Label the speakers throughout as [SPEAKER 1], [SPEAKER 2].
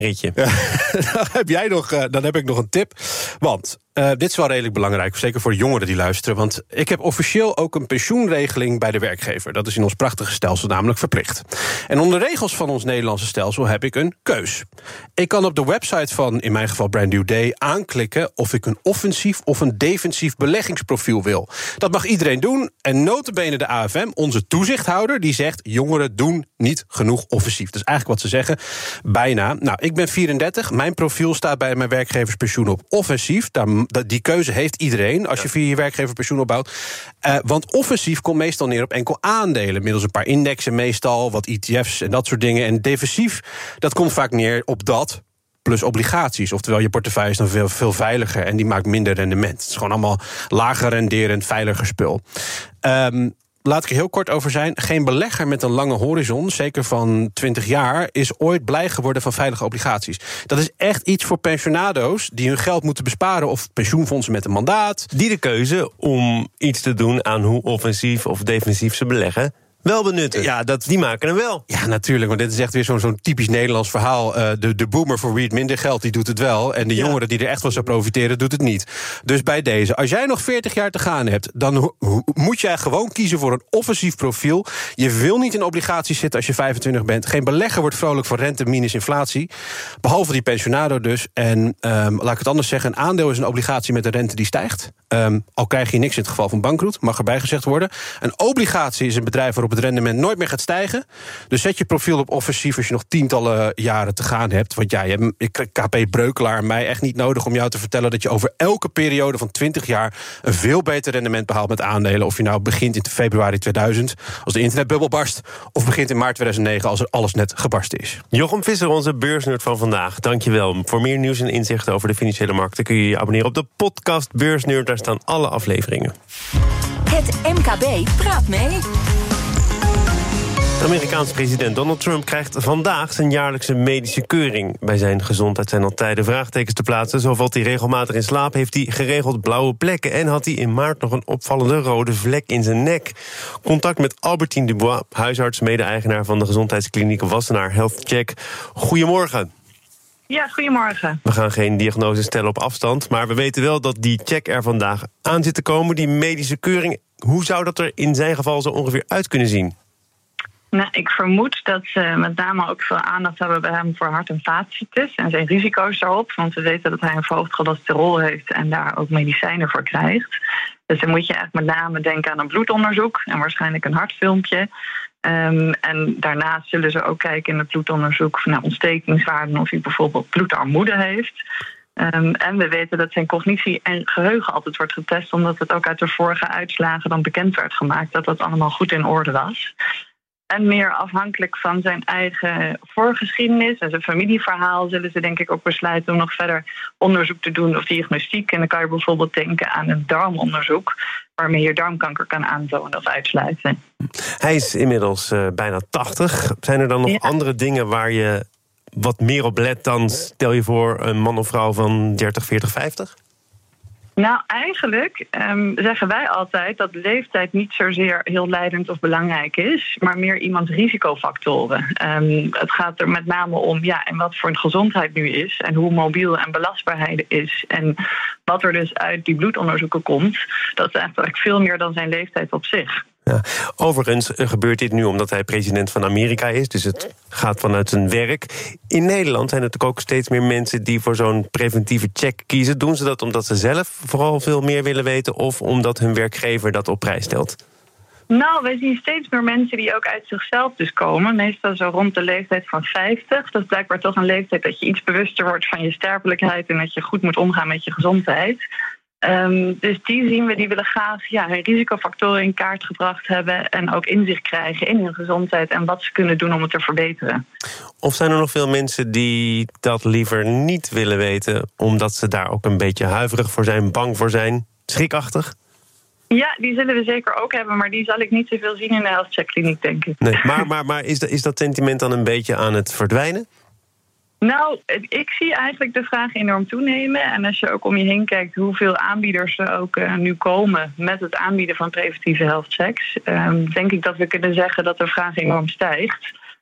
[SPEAKER 1] ritje.
[SPEAKER 2] Dan heb ik nog een tip. Want dit is wel redelijk belangrijk, zeker voor de jongeren die luisteren. Want ik heb officieel ook een pensioenregeling bij de werkgever. Dat is in ons prachtige stelsel namelijk verplicht. En onder de regels van ons Nederlandse stelsel heb ik een keus. Ik kan op de website van, in mijn geval Brand New Day, aanklikken of ik een offensief of een defensief beleggingsprofiel wil. Dat mag iedereen doen. En nota bene de AFM, onze toezichthouder, die zegt: jongeren doen niet genoeg offensief. Dat is eigenlijk wat ze zeggen. Bijna. Nou, ik ben 34. Mijn profiel staat bij mijn werkgeverspensioen op offensief. Die keuze heeft iedereen als je via je werkgever pensioen opbouwt. Want offensief komt meestal neer op enkel aandelen. Middels een paar indexen meestal, wat ETF's en dat soort dingen. En defensief, dat komt vaak neer op dat plus obligaties. Oftewel, je portefeuille is dan veel veiliger en die maakt minder rendement. Het is gewoon allemaal lager renderend, veiliger spul. Laat ik er heel kort over zijn. Geen belegger met een lange horizon, zeker van 20 jaar... is ooit blij geworden van veilige obligaties. Dat is echt iets voor pensionado's die hun geld moeten besparen, of pensioenfondsen met een mandaat.
[SPEAKER 1] Die de keuze om iets te doen aan hoe offensief of defensief ze beleggen wel benutten. Ja, die maken hem wel.
[SPEAKER 2] Ja, natuurlijk, want dit is echt weer zo'n typisch Nederlands verhaal. De boomer voor wie het minder geld, die doet het wel. En de jongeren die er echt van zou profiteren, doet het niet. Dus bij deze, als jij nog 40 jaar te gaan hebt, dan moet jij gewoon kiezen voor een offensief profiel. Je wil niet in obligaties zitten als je 25 bent. Geen belegger wordt vrolijk voor rente minus inflatie. Behalve die pensionado dus. En laat ik het anders zeggen, een aandeel is een obligatie met een rente die stijgt. Al krijg je niks in het geval van bankroet, mag erbij gezegd worden. Een obligatie is een bedrijf waarop het rendement nooit meer gaat stijgen. Dus zet je profiel op offensief als je nog tientallen jaren te gaan hebt. Want ja, je hebt KP Breukelaar en mij echt niet nodig om jou te vertellen dat je over elke periode van 20 jaar een veel beter rendement behaalt met aandelen. Of je nou begint in februari 2000 als de internetbubbel barst, of begint in maart 2009 als er alles net gebarsten is.
[SPEAKER 1] Jochem Visser, onze beursnerd van vandaag. Dankjewel. Voor meer nieuws en inzichten over de financiële markten kun je je abonneren op de podcast Beursnerd. Daar staan alle afleveringen.
[SPEAKER 3] Het MKB praat mee.
[SPEAKER 1] De Amerikaanse president Donald Trump krijgt vandaag zijn jaarlijkse medische keuring. Bij zijn gezondheid zijn al tijden vraagtekens te plaatsen. Zo valt hij regelmatig in slaap, heeft hij geregeld blauwe plekken en had hij in maart nog een opvallende rode vlek in zijn nek. Contact met Albertine Dubois, huisarts, mede-eigenaar van de gezondheidskliniek Wassenaar Health Check. Goedemorgen.
[SPEAKER 4] Ja, goedemorgen.
[SPEAKER 1] We gaan geen diagnose stellen op afstand, maar we weten wel dat die check er vandaag aan zit te komen, die medische keuring. Hoe zou dat er in zijn geval zo ongeveer uit kunnen zien?
[SPEAKER 4] Nou, ik vermoed dat ze met name ook veel aandacht hebben bij hem voor hart- en vaatziektes en zijn risico's daarop. Want we weten dat hij een verhoogd cholesterol heeft en daar ook medicijnen voor krijgt. Dus dan moet je echt met name denken aan een bloedonderzoek en waarschijnlijk een hartfilmpje. En daarnaast zullen ze ook kijken in het bloedonderzoek naar ontstekingswaarden of hij bijvoorbeeld bloedarmoede heeft. En we weten dat zijn cognitie en geheugen altijd wordt getest, omdat het ook uit de vorige uitslagen dan bekend werd gemaakt dat dat allemaal goed in orde was. En meer afhankelijk van zijn eigen voorgeschiedenis en zijn familieverhaal zullen ze denk ik ook besluiten om nog verder onderzoek te doen of diagnostiek. En dan kan je bijvoorbeeld denken aan een darmonderzoek waarmee je darmkanker kan aantonen of uitsluiten.
[SPEAKER 1] Hij is inmiddels bijna 80. Zijn er dan nog andere dingen waar je wat meer op let dan, stel je voor, een man of vrouw van 30, 40, 50?
[SPEAKER 4] Nou, eigenlijk zeggen wij altijd dat leeftijd niet zozeer heel leidend of belangrijk is, maar meer iemands risicofactoren. Het gaat er met name om en wat voor een gezondheid nu is en hoe mobiel en belastbaar hij is. En wat er dus uit die bloedonderzoeken komt, dat is eigenlijk veel meer dan zijn leeftijd op zich.
[SPEAKER 1] Ja. Overigens gebeurt dit nu omdat hij president van Amerika is, dus het gaat vanuit zijn werk. In Nederland zijn er natuurlijk ook steeds meer mensen die voor zo'n preventieve check kiezen. Doen ze dat omdat ze zelf vooral veel meer willen weten of omdat hun werkgever dat op prijs stelt?
[SPEAKER 4] Nou, wij zien steeds meer mensen die ook uit zichzelf dus komen. Meestal zo rond de leeftijd van 50. Dat is blijkbaar toch een leeftijd dat je iets bewuster wordt van je sterfelijkheid en dat je goed moet omgaan met je gezondheid. Dus die zien we, die willen graag hun risicofactoren in kaart gebracht hebben en ook inzicht krijgen in hun gezondheid en wat ze kunnen doen om het te verbeteren.
[SPEAKER 1] Of zijn er nog veel mensen die dat liever niet willen weten, omdat ze daar ook een beetje huiverig voor zijn, bang voor zijn, schrikachtig?
[SPEAKER 4] Ja, die zullen we zeker ook hebben, maar die zal ik niet zoveel zien in de Health Check kliniek, denk ik.
[SPEAKER 1] Nee, maar is dat sentiment dan een beetje aan het verdwijnen?
[SPEAKER 4] Nou, ik zie eigenlijk de vraag enorm toenemen. En als je ook om je heen kijkt hoeveel aanbieders er ook nu komen met het aanbieden van preventieve health checks, denk ik dat we kunnen zeggen dat de vraag enorm stijgt.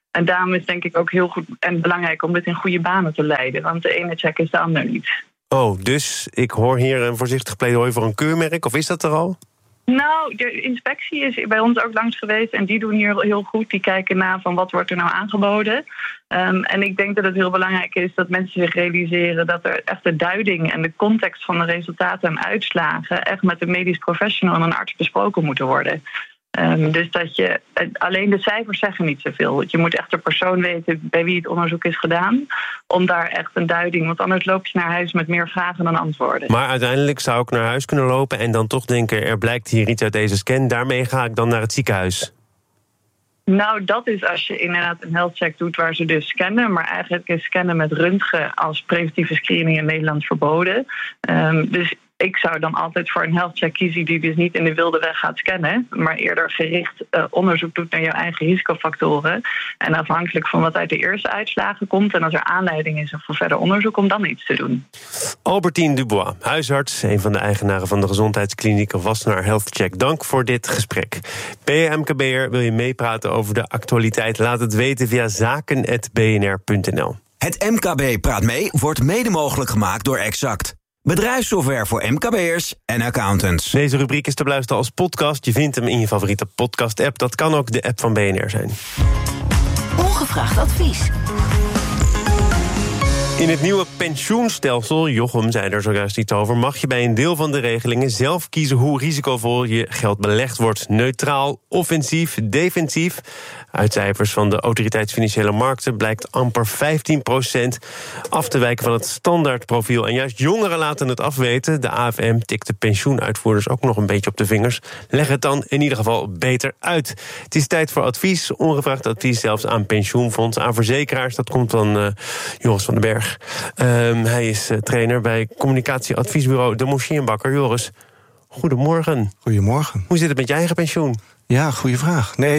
[SPEAKER 4] En daarom is het denk ik ook heel goed en belangrijk om dit in goede banen te leiden. Want de ene check is de ander niet.
[SPEAKER 1] Oh, dus ik hoor hier een voorzichtig pleidooi voor een keurmerk, of is dat er al?
[SPEAKER 4] Nou, de inspectie is bij ons ook langs geweest en die doen hier heel goed. Die kijken na van wat wordt er nou aangeboden. En ik denk dat het heel belangrijk is dat mensen zich realiseren dat er echt de duiding en de context van de resultaten en uitslagen echt met een medisch professional en een arts besproken moeten worden. Dus dat je alleen de cijfers zeggen niet zoveel. Je moet echt de persoon weten bij wie het onderzoek is gedaan, om daar echt een duiding. Want anders loop je naar huis met meer vragen dan antwoorden.
[SPEAKER 1] Maar uiteindelijk zou ik naar huis kunnen lopen en dan toch denken, er blijkt hier iets uit deze scan, daarmee ga ik dan naar het ziekenhuis.
[SPEAKER 4] Nou, dat is als je inderdaad een health check doet waar ze dus scannen. Maar eigenlijk is scannen met röntgen als preventieve screening in Nederland verboden. Dus ik zou dan altijd voor een health check kiezen die dus niet in de wilde weg gaat scannen, maar eerder gericht onderzoek doet naar jouw eigen risicofactoren. En afhankelijk van wat uit de eerste uitslagen komt en als er aanleiding is voor verder onderzoek, om dan iets te doen.
[SPEAKER 1] Albertine Dubois, huisarts, een van de eigenaren van de gezondheidskliniek Wassenaar Health Check. Dank voor dit gesprek. Ben je MKB'er, wil je meepraten over de actualiteit? Laat het weten via zaken@bnr.nl.
[SPEAKER 5] Het MKB Praat Mee wordt mede mogelijk gemaakt door Exact. Bedrijfssoftware voor MKB'ers en accountants.
[SPEAKER 1] Deze rubriek is te beluisteren als podcast. Je vindt hem in je favoriete podcast-app. Dat kan ook de app van BNR zijn.
[SPEAKER 3] Ongevraagd advies.
[SPEAKER 1] In het nieuwe pensioenstelsel, Jochem zei er zojuist iets over, mag je bij een deel van de regelingen zelf kiezen hoe risicovol je geld belegd wordt. Neutraal, offensief, defensief. Uit cijfers van de Autoriteit Financiële Markten blijkt amper 15% af te wijken van het standaardprofiel. En juist jongeren laten het afweten. De AFM tikt de pensioenuitvoerders ook nog een beetje op de vingers. Leg het dan in ieder geval beter uit. Het is tijd voor advies, ongevraagd advies, zelfs aan pensioenfondsen, aan verzekeraars. Dat komt van Joris van den Berg. Hij is trainer bij communicatieadviesbureau De Moscheenbakker. Joris, goedemorgen.
[SPEAKER 6] Goedemorgen.
[SPEAKER 1] Hoe zit het met je eigen pensioen?
[SPEAKER 6] Ja, goede vraag. Nee,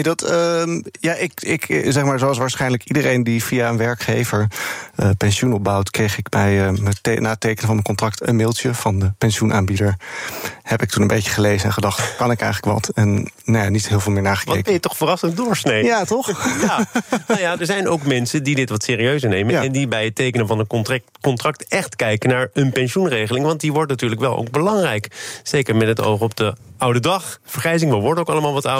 [SPEAKER 6] ik zeg maar, zoals waarschijnlijk iedereen die via een werkgever pensioen opbouwt, kreeg ik na het tekenen van mijn contract een mailtje van de pensioenaanbieder. Heb ik toen een beetje gelezen en gedacht, kan ik eigenlijk wat? En niet heel veel meer nagekeken.
[SPEAKER 1] Wat ben je toch verrassend doorsnee?
[SPEAKER 6] Ja, toch?
[SPEAKER 1] Ja. Nou ja, er zijn ook mensen die dit wat serieuzer nemen, ja, en die bij het tekenen van een contract echt kijken naar een pensioenregeling. Want die wordt natuurlijk wel ook belangrijk. Zeker met het oog op de oude dag. Vergrijzing, we worden ook allemaal wat ouder.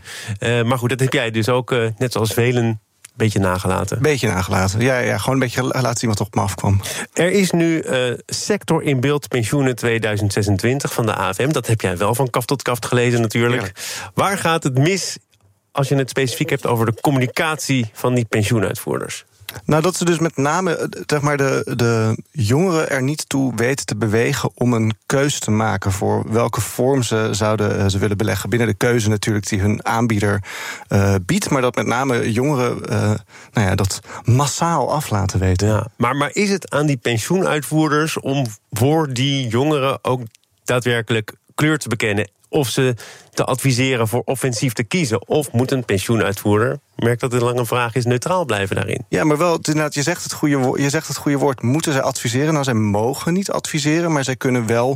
[SPEAKER 1] Maar goed, dat heb jij dus ook, net zoals velen, een beetje nagelaten.
[SPEAKER 6] Beetje nagelaten, ja, gewoon een beetje laten zien wat op me afkwam.
[SPEAKER 1] Er is nu Sector in Beeld Pensioenen 2026 van de AFM. Dat heb jij wel van kaft tot kaft gelezen natuurlijk. Heerlijk. Waar gaat het mis als je het specifiek hebt over de communicatie van die pensioenuitvoerders?
[SPEAKER 6] Nou, dat ze dus met name zeg maar de jongeren er niet toe weten te bewegen om een keuze te maken voor welke vorm ze willen beleggen. Binnen de keuze natuurlijk die hun aanbieder biedt, maar dat met name jongeren dat massaal af laten weten.
[SPEAKER 1] Ja, maar is het aan die pensioenuitvoerders om voor die jongeren ook daadwerkelijk kleur te bekennen, of ze te adviseren voor offensief te kiezen? Of moet een pensioenuitvoerder, merk dat het een lange vraag is, neutraal blijven daarin?
[SPEAKER 6] Ja, maar wel, inderdaad, je zegt het goede woord. Moeten zij adviseren? Nou, zij mogen niet adviseren, maar zij kunnen wel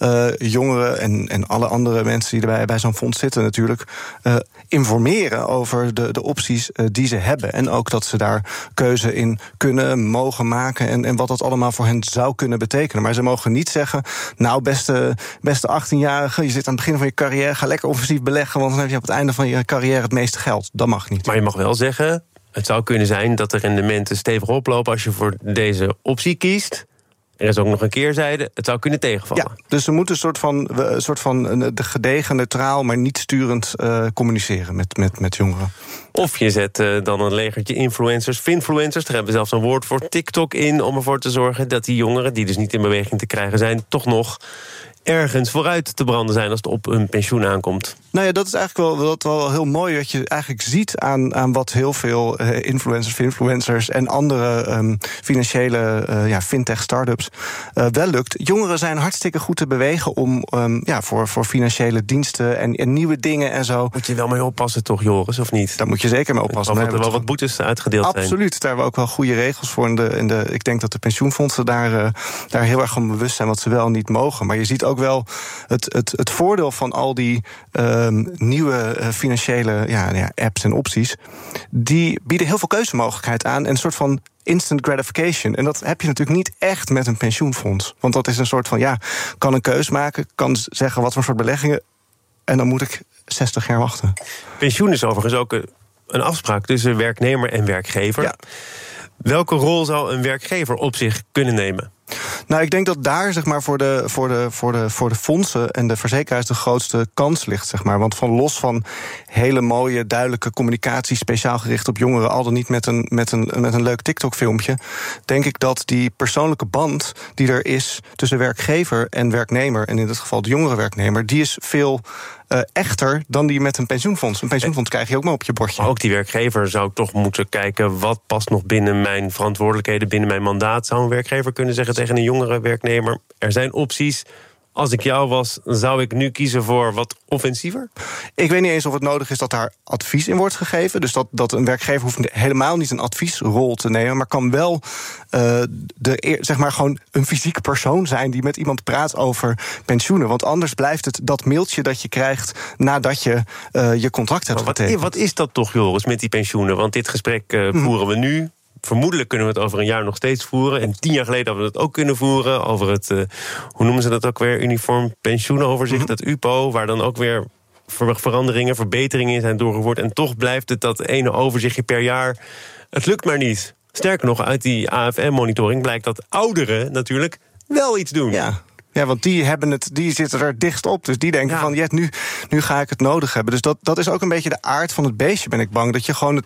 [SPEAKER 6] jongeren en alle andere mensen die bij zo'n fonds zitten natuurlijk informeren over de opties die ze hebben. En ook dat ze daar keuze in kunnen, mogen maken en wat dat allemaal voor hen zou kunnen betekenen. Maar ze mogen niet zeggen, nou, beste 18-jarige, je zit aan het begin van je carrière, ga lekker offensief beleggen, want dan heb je op het einde van je carrière het meeste geld. Dat mag niet.
[SPEAKER 1] Maar je mag wel zeggen, het zou kunnen zijn dat de rendementen stevig oplopen als je voor deze optie kiest. Er is ook nog een keerzijde, het zou kunnen tegenvallen.
[SPEAKER 6] Ja, dus ze moeten een soort van de gedegen, neutraal, maar niet sturend communiceren met jongeren.
[SPEAKER 1] Of je zet dan een legertje influencers, finfluencers, daar hebben we zelfs een woord voor, TikTok in, om ervoor te zorgen dat die jongeren, die dus niet in beweging te krijgen zijn, toch nog ergens vooruit te branden zijn als het op een pensioen aankomt.
[SPEAKER 6] Nou ja, dat is eigenlijk wel heel mooi, wat je eigenlijk ziet aan wat heel veel influencers en andere financiële fintech startups wel lukt. Jongeren zijn hartstikke goed te bewegen om voor financiële diensten en nieuwe dingen en zo.
[SPEAKER 1] Moet je wel mee oppassen toch, Joris, of niet?
[SPEAKER 6] Daar moet je zeker mee oppassen.
[SPEAKER 1] Er wel wat boetes uitgedeeld zijn.
[SPEAKER 6] Absoluut, daar hebben we ook wel goede regels voor. Ik denk dat de pensioenfondsen daar heel erg van bewust zijn wat ze wel en niet mogen. Maar je ziet ook ook wel het voordeel van al die nieuwe financiële apps en opties. Die bieden heel veel keuzemogelijkheid aan en een soort van instant gratification. En dat heb je natuurlijk niet echt met een pensioenfonds. Want dat is een soort van, kan een keus maken, kan zeggen wat voor soort beleggingen, en dan moet ik 60 jaar wachten.
[SPEAKER 1] Pensioen is overigens ook een afspraak tussen werknemer en werkgever. Ja. Welke rol zou een werkgever op zich kunnen nemen?
[SPEAKER 6] Nou, ik denk dat daar zeg maar, voor de fondsen en de verzekeraars de grootste kans ligt. Zeg maar. Want los van hele mooie, duidelijke communicatie, speciaal gericht op jongeren, al dan niet met een leuk TikTok-filmpje, denk ik dat die persoonlijke band die er is tussen werkgever en werknemer, en in dit geval de jongere werknemer, die is veel echter dan die met een pensioenfonds. Een pensioenfonds krijg je ook maar op je bordje.
[SPEAKER 1] Maar ook die werkgever zou toch moeten kijken, wat past nog binnen mijn verantwoordelijkheden, binnen mijn mandaat. Zou een werkgever kunnen zeggen tegen een jongere werknemer, er zijn opties. Als ik jou was, zou ik nu kiezen voor wat offensiever? Ik
[SPEAKER 6] weet niet eens of het nodig is dat daar advies in wordt gegeven. Dus dat een werkgever hoeft helemaal niet een adviesrol te nemen, maar kan wel zeg maar gewoon een fysieke persoon zijn die met iemand praat over pensioenen. Want anders blijft het dat mailtje dat je krijgt nadat je je contract hebt getekend. Wat is dat toch, Joris, met die pensioenen? Want dit gesprek voeren we nu. Vermoedelijk kunnen we het over een jaar nog steeds voeren. En 10 jaar geleden hadden we het ook kunnen voeren over het, hoe noemen ze dat ook weer, uniform pensioenoverzicht, dat UPO, waar dan ook weer veranderingen, verbeteringen in zijn doorgevoerd. En toch blijft het dat ene overzichtje per jaar. Het lukt maar niet. Sterker nog, uit die AFM-monitoring blijkt dat ouderen natuurlijk wel iets doen. Ja, want die zitten er dichtst op. Dus die denken van, nu ga ik het nodig hebben. Dus dat is ook een beetje de aard van het beestje, ben ik bang. Dat je gewoon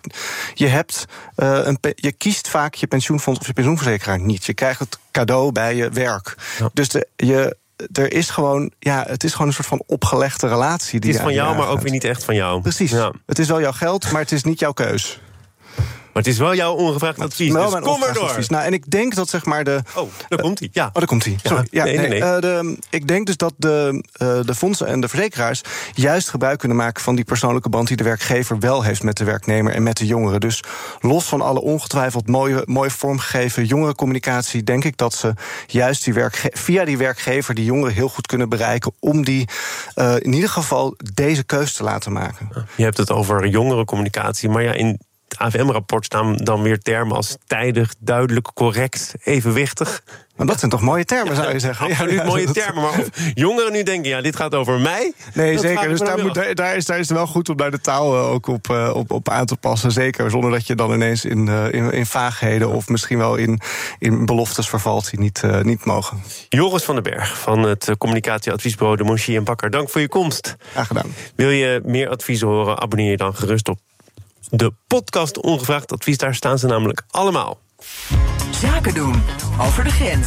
[SPEAKER 6] je kiest vaak je pensioenfonds of je pensioenverzekeraar niet. Je krijgt het cadeau bij je werk. Ja. Dus er is gewoon, het is gewoon een soort van opgelegde relatie.
[SPEAKER 1] Het is van jou, maar ook weer niet echt van jou.
[SPEAKER 6] Precies. Ja. Het is wel jouw geld, maar het is niet jouw keus.
[SPEAKER 1] Maar het is wel jouw ongevraagd advies, dus kom maar door.
[SPEAKER 6] Nou, en ik denk dat zeg maar daar komt hij. Ja. Daar komt hij. Sorry. Nee. Ik denk dus dat de fondsen en de verzekeraars juist gebruik kunnen maken van die persoonlijke band die de werkgever wel heeft met de werknemer en met de jongeren. Dus los van alle ongetwijfeld mooie vormgegeven jongerencommunicatie, denk ik dat ze juist via die werkgever die jongeren heel goed kunnen bereiken om die in ieder geval deze keus te laten maken.
[SPEAKER 1] Je hebt het over jongerencommunicatie, maar in het AFM-rapport staan dan weer termen als tijdig, duidelijk, correct, evenwichtig.
[SPEAKER 6] Maar dat zijn toch mooie termen, zou je zeggen?
[SPEAKER 1] Absoluut mooie termen, maar of jongeren nu denken, dit gaat over mij?
[SPEAKER 6] Nee, zeker. Dus daar is het wel goed om daar de taal ook op aan te passen. Zeker, zonder dat je dan ineens in vaagheden of misschien wel in beloftes vervalt die niet mogen.
[SPEAKER 1] Joris van den Berg van het communicatieadviesbureau De Monchy & Bakker. Dank voor je komst.
[SPEAKER 6] Graag gedaan.
[SPEAKER 1] Wil je meer adviezen horen? Abonneer je dan gerust op de podcast Ongevraagd Advies. Daar staan ze namelijk allemaal.
[SPEAKER 3] Zaken doen over de grens.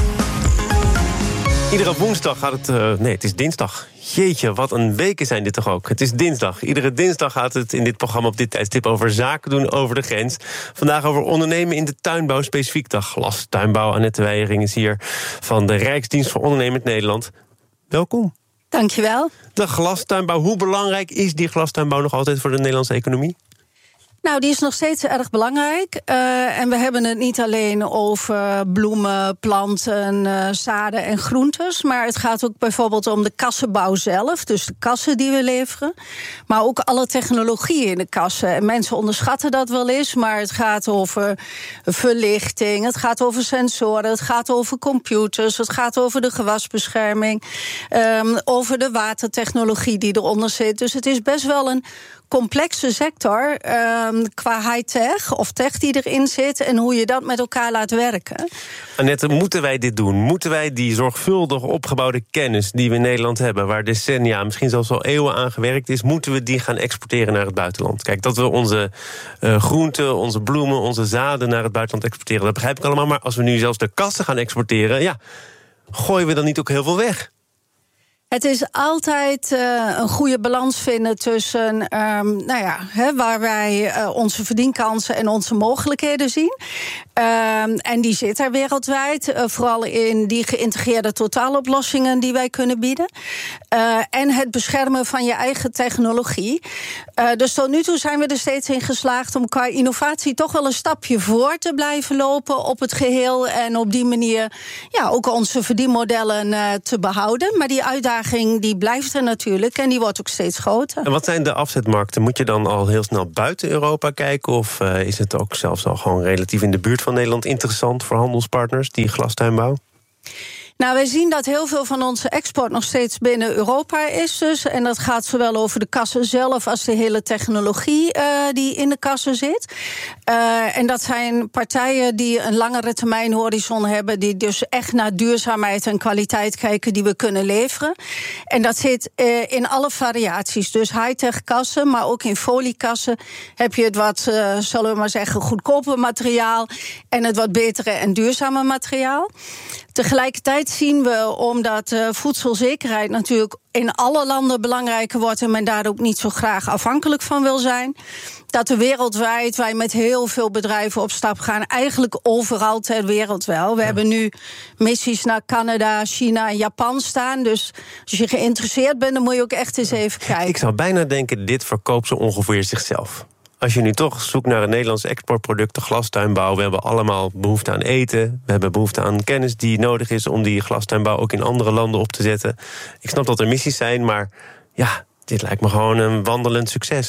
[SPEAKER 1] Iedere woensdag gaat het... het is dinsdag. Jeetje, wat een weken zijn dit toch ook. Het is dinsdag. Iedere dinsdag gaat het in dit programma op dit tijdstip over zaken doen over de grens. Vandaag over ondernemen in de tuinbouw, specifiek de glastuinbouw. Annette Weijering is hier van de Rijksdienst voor Ondernemend Nederland. Welkom.
[SPEAKER 7] Dankjewel.
[SPEAKER 1] De glastuinbouw, hoe belangrijk is die glastuinbouw nog altijd voor de Nederlandse economie?
[SPEAKER 7] Nou, die is nog steeds erg belangrijk. En we hebben het niet alleen over bloemen, planten, zaden en groentes. Maar het gaat ook bijvoorbeeld om de kassenbouw zelf. Dus de kassen die we leveren. Maar ook alle technologie in de kassen. En mensen onderschatten dat wel eens. Maar het gaat over verlichting. Het gaat over sensoren. Het gaat over computers. Het gaat over de gewasbescherming. Over de watertechnologie die eronder zit. Dus het is best wel een complexe sector qua high-tech of tech die erin zit en hoe je dat met elkaar laat werken.
[SPEAKER 1] Annette, moeten wij dit doen? Moeten wij die zorgvuldig opgebouwde kennis die we in Nederland hebben, waar decennia, misschien zelfs al eeuwen aan gewerkt is, moeten we die gaan exporteren naar het buitenland? Kijk, dat we onze groenten, onze bloemen, onze zaden naar het buitenland exporteren, dat begrijp ik allemaal. Maar als we nu zelfs de kassen gaan exporteren, gooien we dan niet ook heel veel weg?
[SPEAKER 7] Het is altijd een goede balans vinden tussen waar wij onze verdienkansen en onze mogelijkheden zien. En die zit er wereldwijd, vooral in die geïntegreerde totaaloplossingen die wij kunnen bieden. En het beschermen van je eigen technologie. Dus tot nu toe zijn we er steeds in geslaagd om qua innovatie toch wel een stapje voor te blijven lopen op het geheel. En op die manier ook onze verdienmodellen te behouden. Maar die uitdaging die blijft er natuurlijk en die wordt ook steeds groter.
[SPEAKER 1] En wat zijn de afzetmarkten? Moet je dan al heel snel buiten Europa kijken? Of is het ook zelfs al gewoon relatief in de buurt van Nederland interessant voor handelspartners, die glastuinbouw?
[SPEAKER 7] Nou, wij zien dat heel veel van onze export nog steeds binnen Europa is dus. En dat gaat zowel over de kassen zelf als de hele technologie die in de kassen zit. En dat zijn partijen die een langere termijn horizon hebben, die dus echt naar duurzaamheid en kwaliteit kijken die we kunnen leveren. En dat zit in alle variaties. Dus high-tech kassen, maar ook in foliekassen heb je het wat, zullen we maar zeggen, goedkope materiaal en het wat betere en duurzame materiaal. Tegelijkertijd zien we, omdat voedselzekerheid natuurlijk in alle landen belangrijker wordt en men daar ook niet zo graag afhankelijk van wil zijn, dat er wereldwijd wij met heel veel bedrijven op stap gaan, eigenlijk overal ter wereld wel. We hebben nu missies naar Canada, China en Japan staan. Dus als je geïnteresseerd bent, dan moet je ook echt eens even kijken.
[SPEAKER 1] Ik zou bijna denken, dit verkoopt zo ongeveer zichzelf. Als je nu toch zoekt naar een Nederlands exportproduct, de glastuinbouw, we hebben allemaal behoefte aan eten, we hebben behoefte aan kennis die nodig is om die glastuinbouw ook in andere landen op te zetten. Ik snap dat er missies zijn, maar dit lijkt me gewoon een wandelend succes.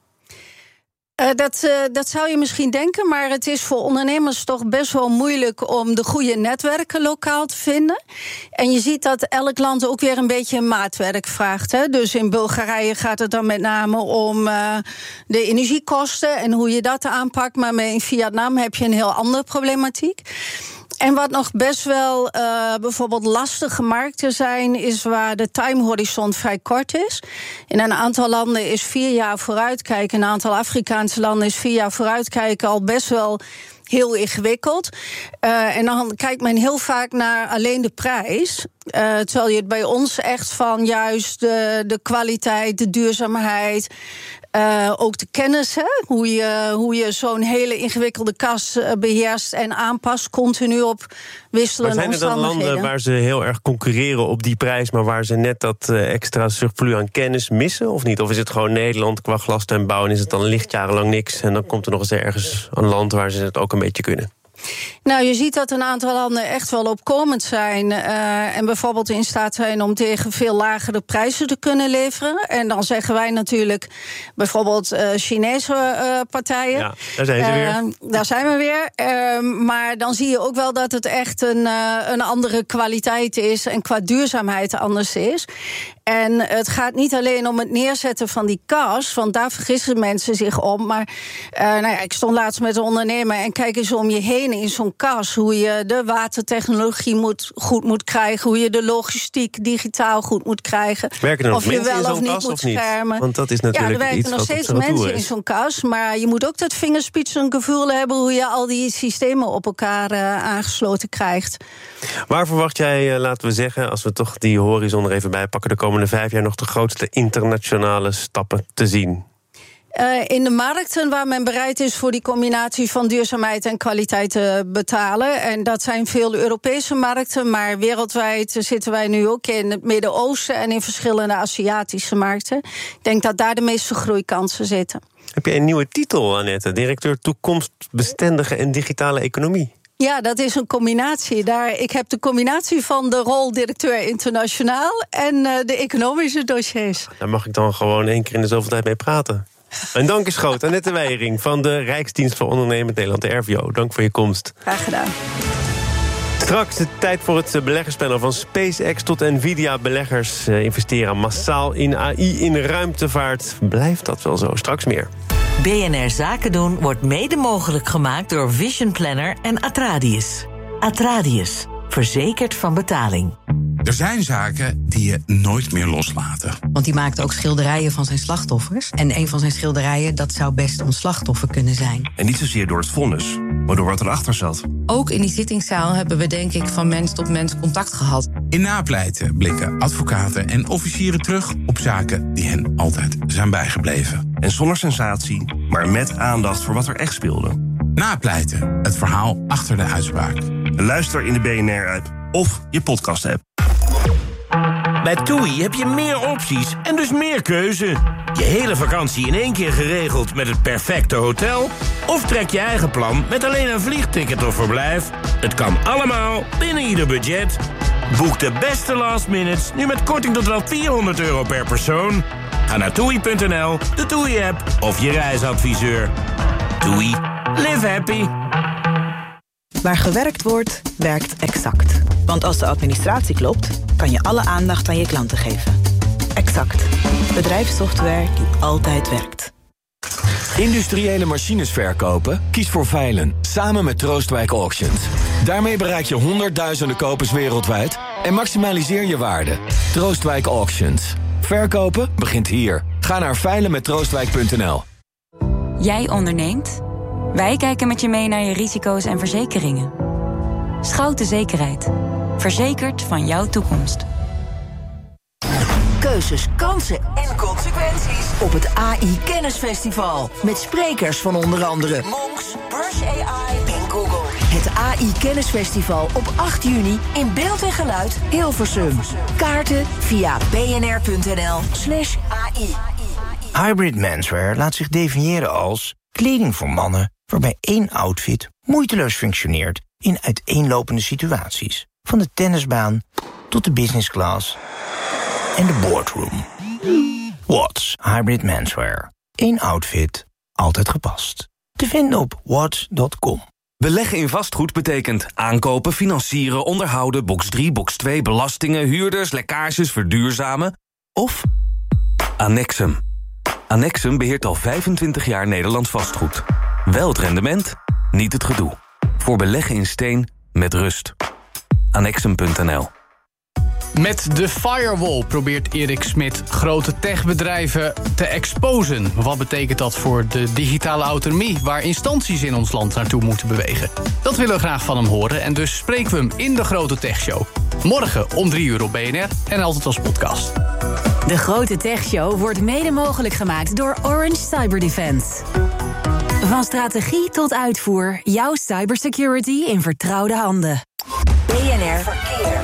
[SPEAKER 7] Dat zou je misschien denken, maar het is voor ondernemers toch best wel moeilijk om de goede netwerken lokaal te vinden. En je ziet dat elk land ook weer een beetje een maatwerk vraagt. Hè? Dus in Bulgarije gaat het dan met name om de energiekosten en hoe je dat aanpakt. Maar in Vietnam heb je een heel andere problematiek. En wat nog best wel bijvoorbeeld lastige markten zijn, is waar de timehorizon vrij kort is. In een aantal landen is 4 jaar vooruitkijken. In een aantal Afrikaanse landen is 4 jaar vooruitkijken al best wel heel ingewikkeld. En dan kijkt men heel vaak naar alleen de prijs. Terwijl je het bij ons echt van juist de kwaliteit, de duurzaamheid, ook de kennis, hè? Hoe je zo'n hele ingewikkelde kas beheerst en aanpast continu op wisselende omstandigheden. Maar zijn er dan landen waar ze heel erg concurreren op die prijs, maar waar ze net dat extra surplus aan kennis missen, of niet? Of is het gewoon Nederland qua glastuinbouw en is het dan lichtjarenlang niks en dan komt er nog eens ergens een land waar ze het ook een beetje kunnen? Nou, je ziet dat een aantal landen echt wel opkomend zijn en bijvoorbeeld in staat zijn om tegen veel lagere prijzen te kunnen leveren. En dan zeggen wij natuurlijk bijvoorbeeld Chinese partijen.
[SPEAKER 1] Ja, daar zijn ze weer.
[SPEAKER 7] Daar zijn we weer. Maar dan zie je ook wel dat het echt een andere kwaliteit is en qua duurzaamheid anders is. En het gaat niet alleen om het neerzetten van die kas, want daar vergissen mensen zich om. Maar ik stond laatst met een ondernemer en kijk eens om je heen in zo'n kas, hoe je de watertechnologie goed moet krijgen, hoe je de logistiek digitaal goed moet krijgen.
[SPEAKER 1] Werken er nog
[SPEAKER 7] of je
[SPEAKER 1] mensen
[SPEAKER 7] wel
[SPEAKER 1] in zo'n
[SPEAKER 7] of niet
[SPEAKER 1] kas,
[SPEAKER 7] moet
[SPEAKER 1] of niet?
[SPEAKER 7] schermen.
[SPEAKER 1] Want dat is natuurlijk
[SPEAKER 7] er werken
[SPEAKER 1] iets
[SPEAKER 7] nog
[SPEAKER 1] wat
[SPEAKER 7] steeds
[SPEAKER 1] op zijn
[SPEAKER 7] mensen
[SPEAKER 1] retour
[SPEAKER 7] in
[SPEAKER 1] is.
[SPEAKER 7] zo'n kas, maar je moet ook dat vingerspitsengevoel hebben hoe je al die systemen op elkaar aangesloten krijgt.
[SPEAKER 1] Waar verwacht jij, laten we zeggen, als we toch die horizon er even bij pakken, de komende 5 jaar nog de grootste internationale stappen te zien?
[SPEAKER 7] In de markten waar men bereid is voor die combinatie van duurzaamheid en kwaliteit te betalen. En dat zijn veel Europese markten, maar wereldwijd zitten wij nu ook in het Midden-Oosten en in verschillende Aziatische markten. Ik denk dat daar de meeste groeikansen zitten.
[SPEAKER 1] Heb je een nieuwe titel, Annette? Directeur toekomstbestendige en digitale economie.
[SPEAKER 7] Ja, dat is een combinatie. Ik heb de combinatie van de rol directeur internationaal en de economische dossiers.
[SPEAKER 1] Daar mag ik dan gewoon 1 keer in de zoveel tijd mee praten. En dank is groot, Annette Weijering van de Rijksdienst voor Ondernemend Nederland, de RVO. Dank voor je komst.
[SPEAKER 7] Graag gedaan.
[SPEAKER 1] Straks de tijd voor het beleggerspanel van SpaceX tot Nvidia. Beleggers investeren massaal in AI, in ruimtevaart. Blijft dat wel zo? Straks meer.
[SPEAKER 8] BNR Zaken doen wordt mede mogelijk gemaakt door Vision Planner en Atradius. Atradius, verzekerd van betaling.
[SPEAKER 9] Er zijn zaken die je nooit meer loslaten.
[SPEAKER 10] Want die maakte ook schilderijen van zijn slachtoffers. En een van zijn schilderijen, dat zou best ons slachtoffer kunnen zijn.
[SPEAKER 11] En niet zozeer door het vonnis, maar door wat erachter zat.
[SPEAKER 10] Ook in die zittingszaal hebben we denk ik van mens tot mens contact gehad.
[SPEAKER 9] In Napleiten blikken advocaten en officieren terug op zaken die hen altijd zijn bijgebleven.
[SPEAKER 11] En zonder sensatie, maar met aandacht voor wat er echt speelde.
[SPEAKER 9] Napleiten, het verhaal achter de uitspraak.
[SPEAKER 11] Luister in de BNR-app of je podcast-app.
[SPEAKER 12] Bij TUI heb je meer opties en dus meer keuze. Je hele vakantie in één keer geregeld met het perfecte hotel? Of trek je eigen plan met alleen een vliegticket of verblijf? Het kan allemaal binnen ieder budget. Boek de beste last minutes nu met korting tot wel €400 per persoon. Ga naar TUI.nl, de TUI-app of je reisadviseur. TUI. Live happy.
[SPEAKER 13] Waar gewerkt wordt, werkt Exact. Want als de administratie klopt, kan je alle aandacht aan je klanten geven. Exact. Bedrijfssoftware die altijd werkt.
[SPEAKER 14] Industriële machines verkopen? Kies voor Veilen, samen met Troostwijk Auctions. Daarmee bereik je honderdduizenden kopers wereldwijd en maximaliseer je waarde. Troostwijk Auctions. Verkopen begint hier. Ga naar veilenmettroostwijk.nl.
[SPEAKER 15] Jij onderneemt? Wij kijken met je mee naar je risico's en verzekeringen. Schouten Zekerheid. Verzekerd van jouw toekomst.
[SPEAKER 16] Keuzes, kansen en consequenties op het AI Kennisfestival. Met sprekers van onder andere Monks, Brush AI en Google. Het AI Kennisfestival op 8 juni in beeld en geluid Hilversum. Kaarten via bnr.nl/AI.
[SPEAKER 17] Hybrid menswear laat zich definiëren als kleding voor mannen waarbij één outfit moeiteloos functioneert in uiteenlopende situaties. Van de tennisbaan tot de business class en de boardroom. Watts Hybrid menswear. Eén outfit, altijd gepast. Te vinden op watts.com.
[SPEAKER 18] Beleggen in vastgoed betekent aankopen, financieren, onderhouden, box 3, box 2, belastingen, huurders, lekkages, verduurzamen of Annexum. Annexum beheert al 25 jaar Nederlands vastgoed. Wel het rendement, niet het gedoe. Voor beleggen in steen met rust. Annexum.nl.
[SPEAKER 19] Met de firewall probeert Erik Smit grote techbedrijven te exposen. Wat betekent dat voor de digitale autonomie, waar instanties in ons land naartoe moeten bewegen? Dat willen we graag van hem horen en dus spreken we hem in de Grote Techshow. Morgen om 3:00 op BNR en altijd als podcast.
[SPEAKER 20] De Grote Techshow wordt mede mogelijk gemaakt door Orange Cyberdefense. Van strategie tot uitvoer, jouw cybersecurity in vertrouwde handen.
[SPEAKER 16] BNR Verkeer.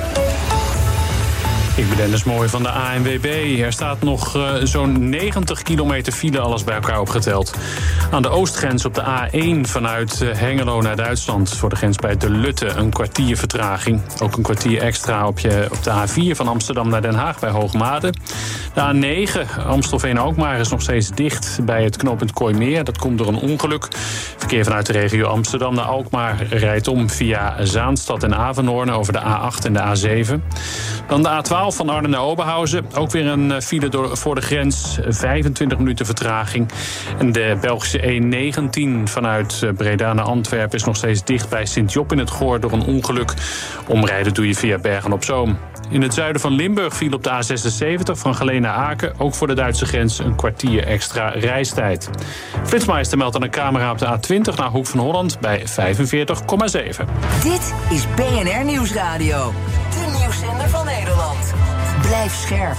[SPEAKER 21] Ik ben Dennis Mooij van de ANWB. Er staat nog zo'n 90 kilometer file, alles bij elkaar opgeteld. Aan de oostgrens op de A1 vanuit Hengelo naar Duitsland. Voor de grens bij De Lutte een kwartier vertraging. Ook een kwartier extra op de A4 van Amsterdam naar Den Haag bij Hoogmade. De A9 Amstelveen-Alkmaar is nog steeds dicht bij het knooppunt Kooimeer. Dat komt door een ongeluk. Verkeer vanuit de regio Amsterdam naar Alkmaar rijdt om via Zaanstad en Avenhoorn over de A8 en de A7. Dan de A12 van Arnhem naar Oberhausen. Ook weer een file voor de grens. 25 minuten vertraging. En de Belgische E19 vanuit Breda naar Antwerpen is nog steeds dicht bij Sint-Job in het Goor door een ongeluk. Omrijden doe je via Bergen-op-Zoom. In het zuiden van Limburg viel op de A76 van Geleen naar Aken. Ook voor de Duitse grens een kwartier extra reistijd. Flitsmeister meldt aan een camera op de A20 naar Hoek van Holland bij 45,7.
[SPEAKER 16] Dit is BNR Nieuwsradio. De nieuwszender van Nederland. Blijf scherp.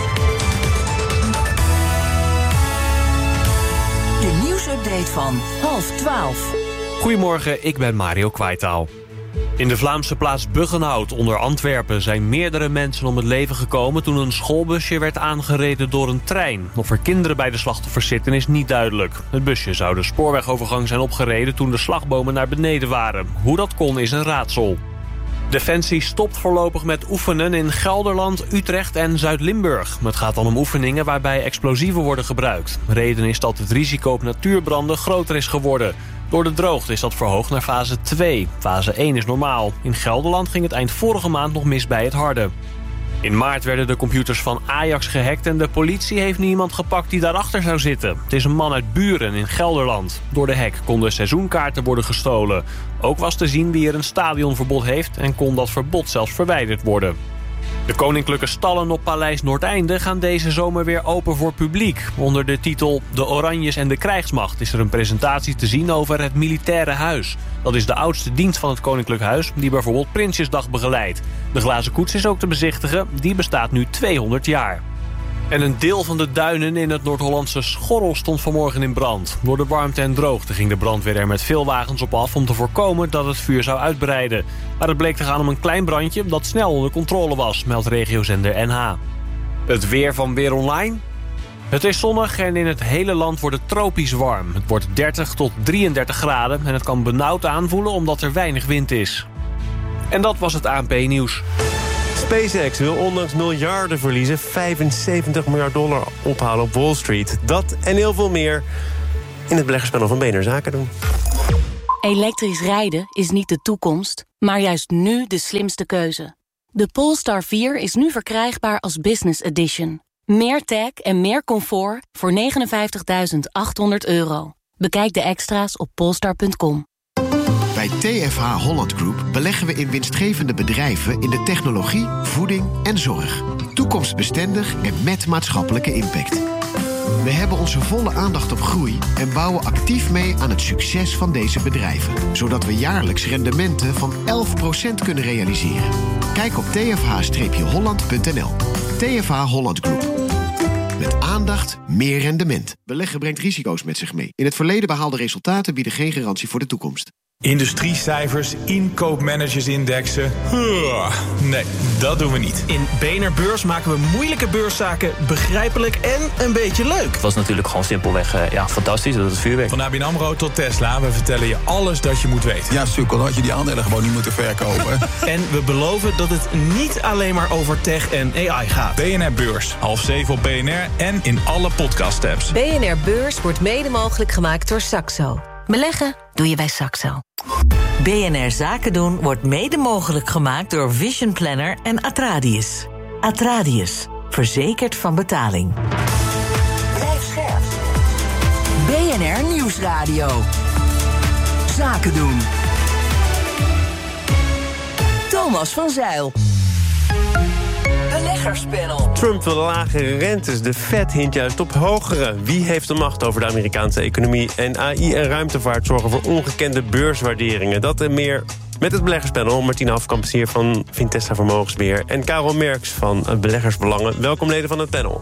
[SPEAKER 16] De nieuwsupdate van 11:30.
[SPEAKER 22] Goedemorgen, ik ben Mario Kwaitaal. In de Vlaamse plaats Buggenhout onder Antwerpen zijn meerdere mensen om het leven gekomen toen een schoolbusje werd aangereden door een trein. Of er kinderen bij de slachtoffers zitten is niet duidelijk. Het busje zou de spoorwegovergang zijn opgereden toen de slagbomen naar beneden waren. Hoe dat kon is een raadsel. Defensie stopt voorlopig met oefenen in Gelderland, Utrecht en Zuid-Limburg. Het gaat dan om oefeningen waarbij explosieven worden gebruikt. Reden is dat het risico op natuurbranden groter is geworden. Door de droogte is dat verhoogd naar fase 2. Fase 1 is normaal. In Gelderland ging het eind vorige maand nog mis bij het Harde. In maart werden de computers van Ajax gehackt en de politie heeft nu iemand gepakt die daarachter zou zitten. Het is een man uit Buren in Gelderland. Door de hack konden seizoenkaarten worden gestolen. Ook was te zien wie er een stadionverbod heeft en kon dat verbod zelfs verwijderd worden. De koninklijke stallen op Paleis Noordeinde gaan deze zomer weer open voor publiek. Onder de titel De Oranjes en de Krijgsmacht is er een presentatie te zien over het Militaire Huis. Dat is de oudste dienst van het Koninklijk Huis die bijvoorbeeld Prinsjesdag begeleidt. De glazen koets is ook te bezichtigen, die bestaat nu 200 jaar. En een deel van de duinen in het Noord-Hollandse Schorrel stond vanmorgen in brand. Door de warmte en droogte ging de brandweer er met veel wagens op af om te voorkomen dat het vuur zou uitbreiden. Maar het bleek te gaan om een klein brandje dat snel onder controle was, meldt regiozender NH. Het weer van Weer Online. Het is zonnig en in het hele land wordt het tropisch warm. Het wordt 30 tot 33 graden en het kan benauwd aanvoelen omdat er weinig wind is. En dat was het ANP-nieuws.
[SPEAKER 1] SpaceX wil ondanks miljarden verliezen $75 miljard ophalen op Wall Street. Dat en heel veel meer in het beleggerspanel van BNR Zaken doen.
[SPEAKER 20] Elektrisch rijden is niet de toekomst, maar juist nu de slimste keuze. De Polestar 4 is nu verkrijgbaar als Business Edition. Meer tech en meer comfort voor €59.800. Bekijk de extra's op polestar.com.
[SPEAKER 2] Bij TFH Holland Group beleggen we in winstgevende bedrijven in de technologie, voeding en zorg. Toekomstbestendig en met maatschappelijke impact. We hebben onze volle aandacht op groei en bouwen actief mee aan het succes van deze bedrijven. Zodat we jaarlijks rendementen van 11% kunnen realiseren. Kijk op tfh-holland.nl. TFH Holland Group. Met aandacht, meer rendement. Beleggen brengt risico's met zich mee. In het verleden behaalde resultaten bieden geen garantie voor de toekomst.
[SPEAKER 4] Industriecijfers, inkoopmanagersindexen. Nee, dat doen we niet.
[SPEAKER 23] In BNR Beurs maken we moeilijke beurszaken begrijpelijk en een beetje leuk.
[SPEAKER 24] Het was natuurlijk gewoon simpelweg fantastisch, dat het vuurwerk.
[SPEAKER 4] Van ABN AMRO tot Tesla, we vertellen je alles dat je moet weten.
[SPEAKER 25] Ja, sukkel, dan had je die aandelen gewoon niet moeten verkopen.
[SPEAKER 23] En we beloven dat het niet alleen maar over tech en AI gaat.
[SPEAKER 4] BNR Beurs, 6:30 op BNR en in alle podcast-apps.
[SPEAKER 26] BNR Beurs wordt mede mogelijk gemaakt door Saxo. Beleggen doe je bij Saxo.
[SPEAKER 8] BNR Zaken doen wordt mede mogelijk gemaakt door Vision Planner en Atradius. Atradius, verzekerd van betaling.
[SPEAKER 16] Blijf scherp. BNR Nieuwsradio. Zaken doen. Thomas van Zeil. Beleggerspanel.
[SPEAKER 1] Trump wil lagere rentes. De Fed hint juist op hogere. Wie heeft de macht over de Amerikaanse economie? En AI en ruimtevaart zorgen voor ongekende beurswaarderingen. Dat en meer met het beleggerspanel. Martina Hafkamp hier van Vintessa Vermogensbeheer. En Karel Merks van Beleggersbelangen. Welkom leden van het panel.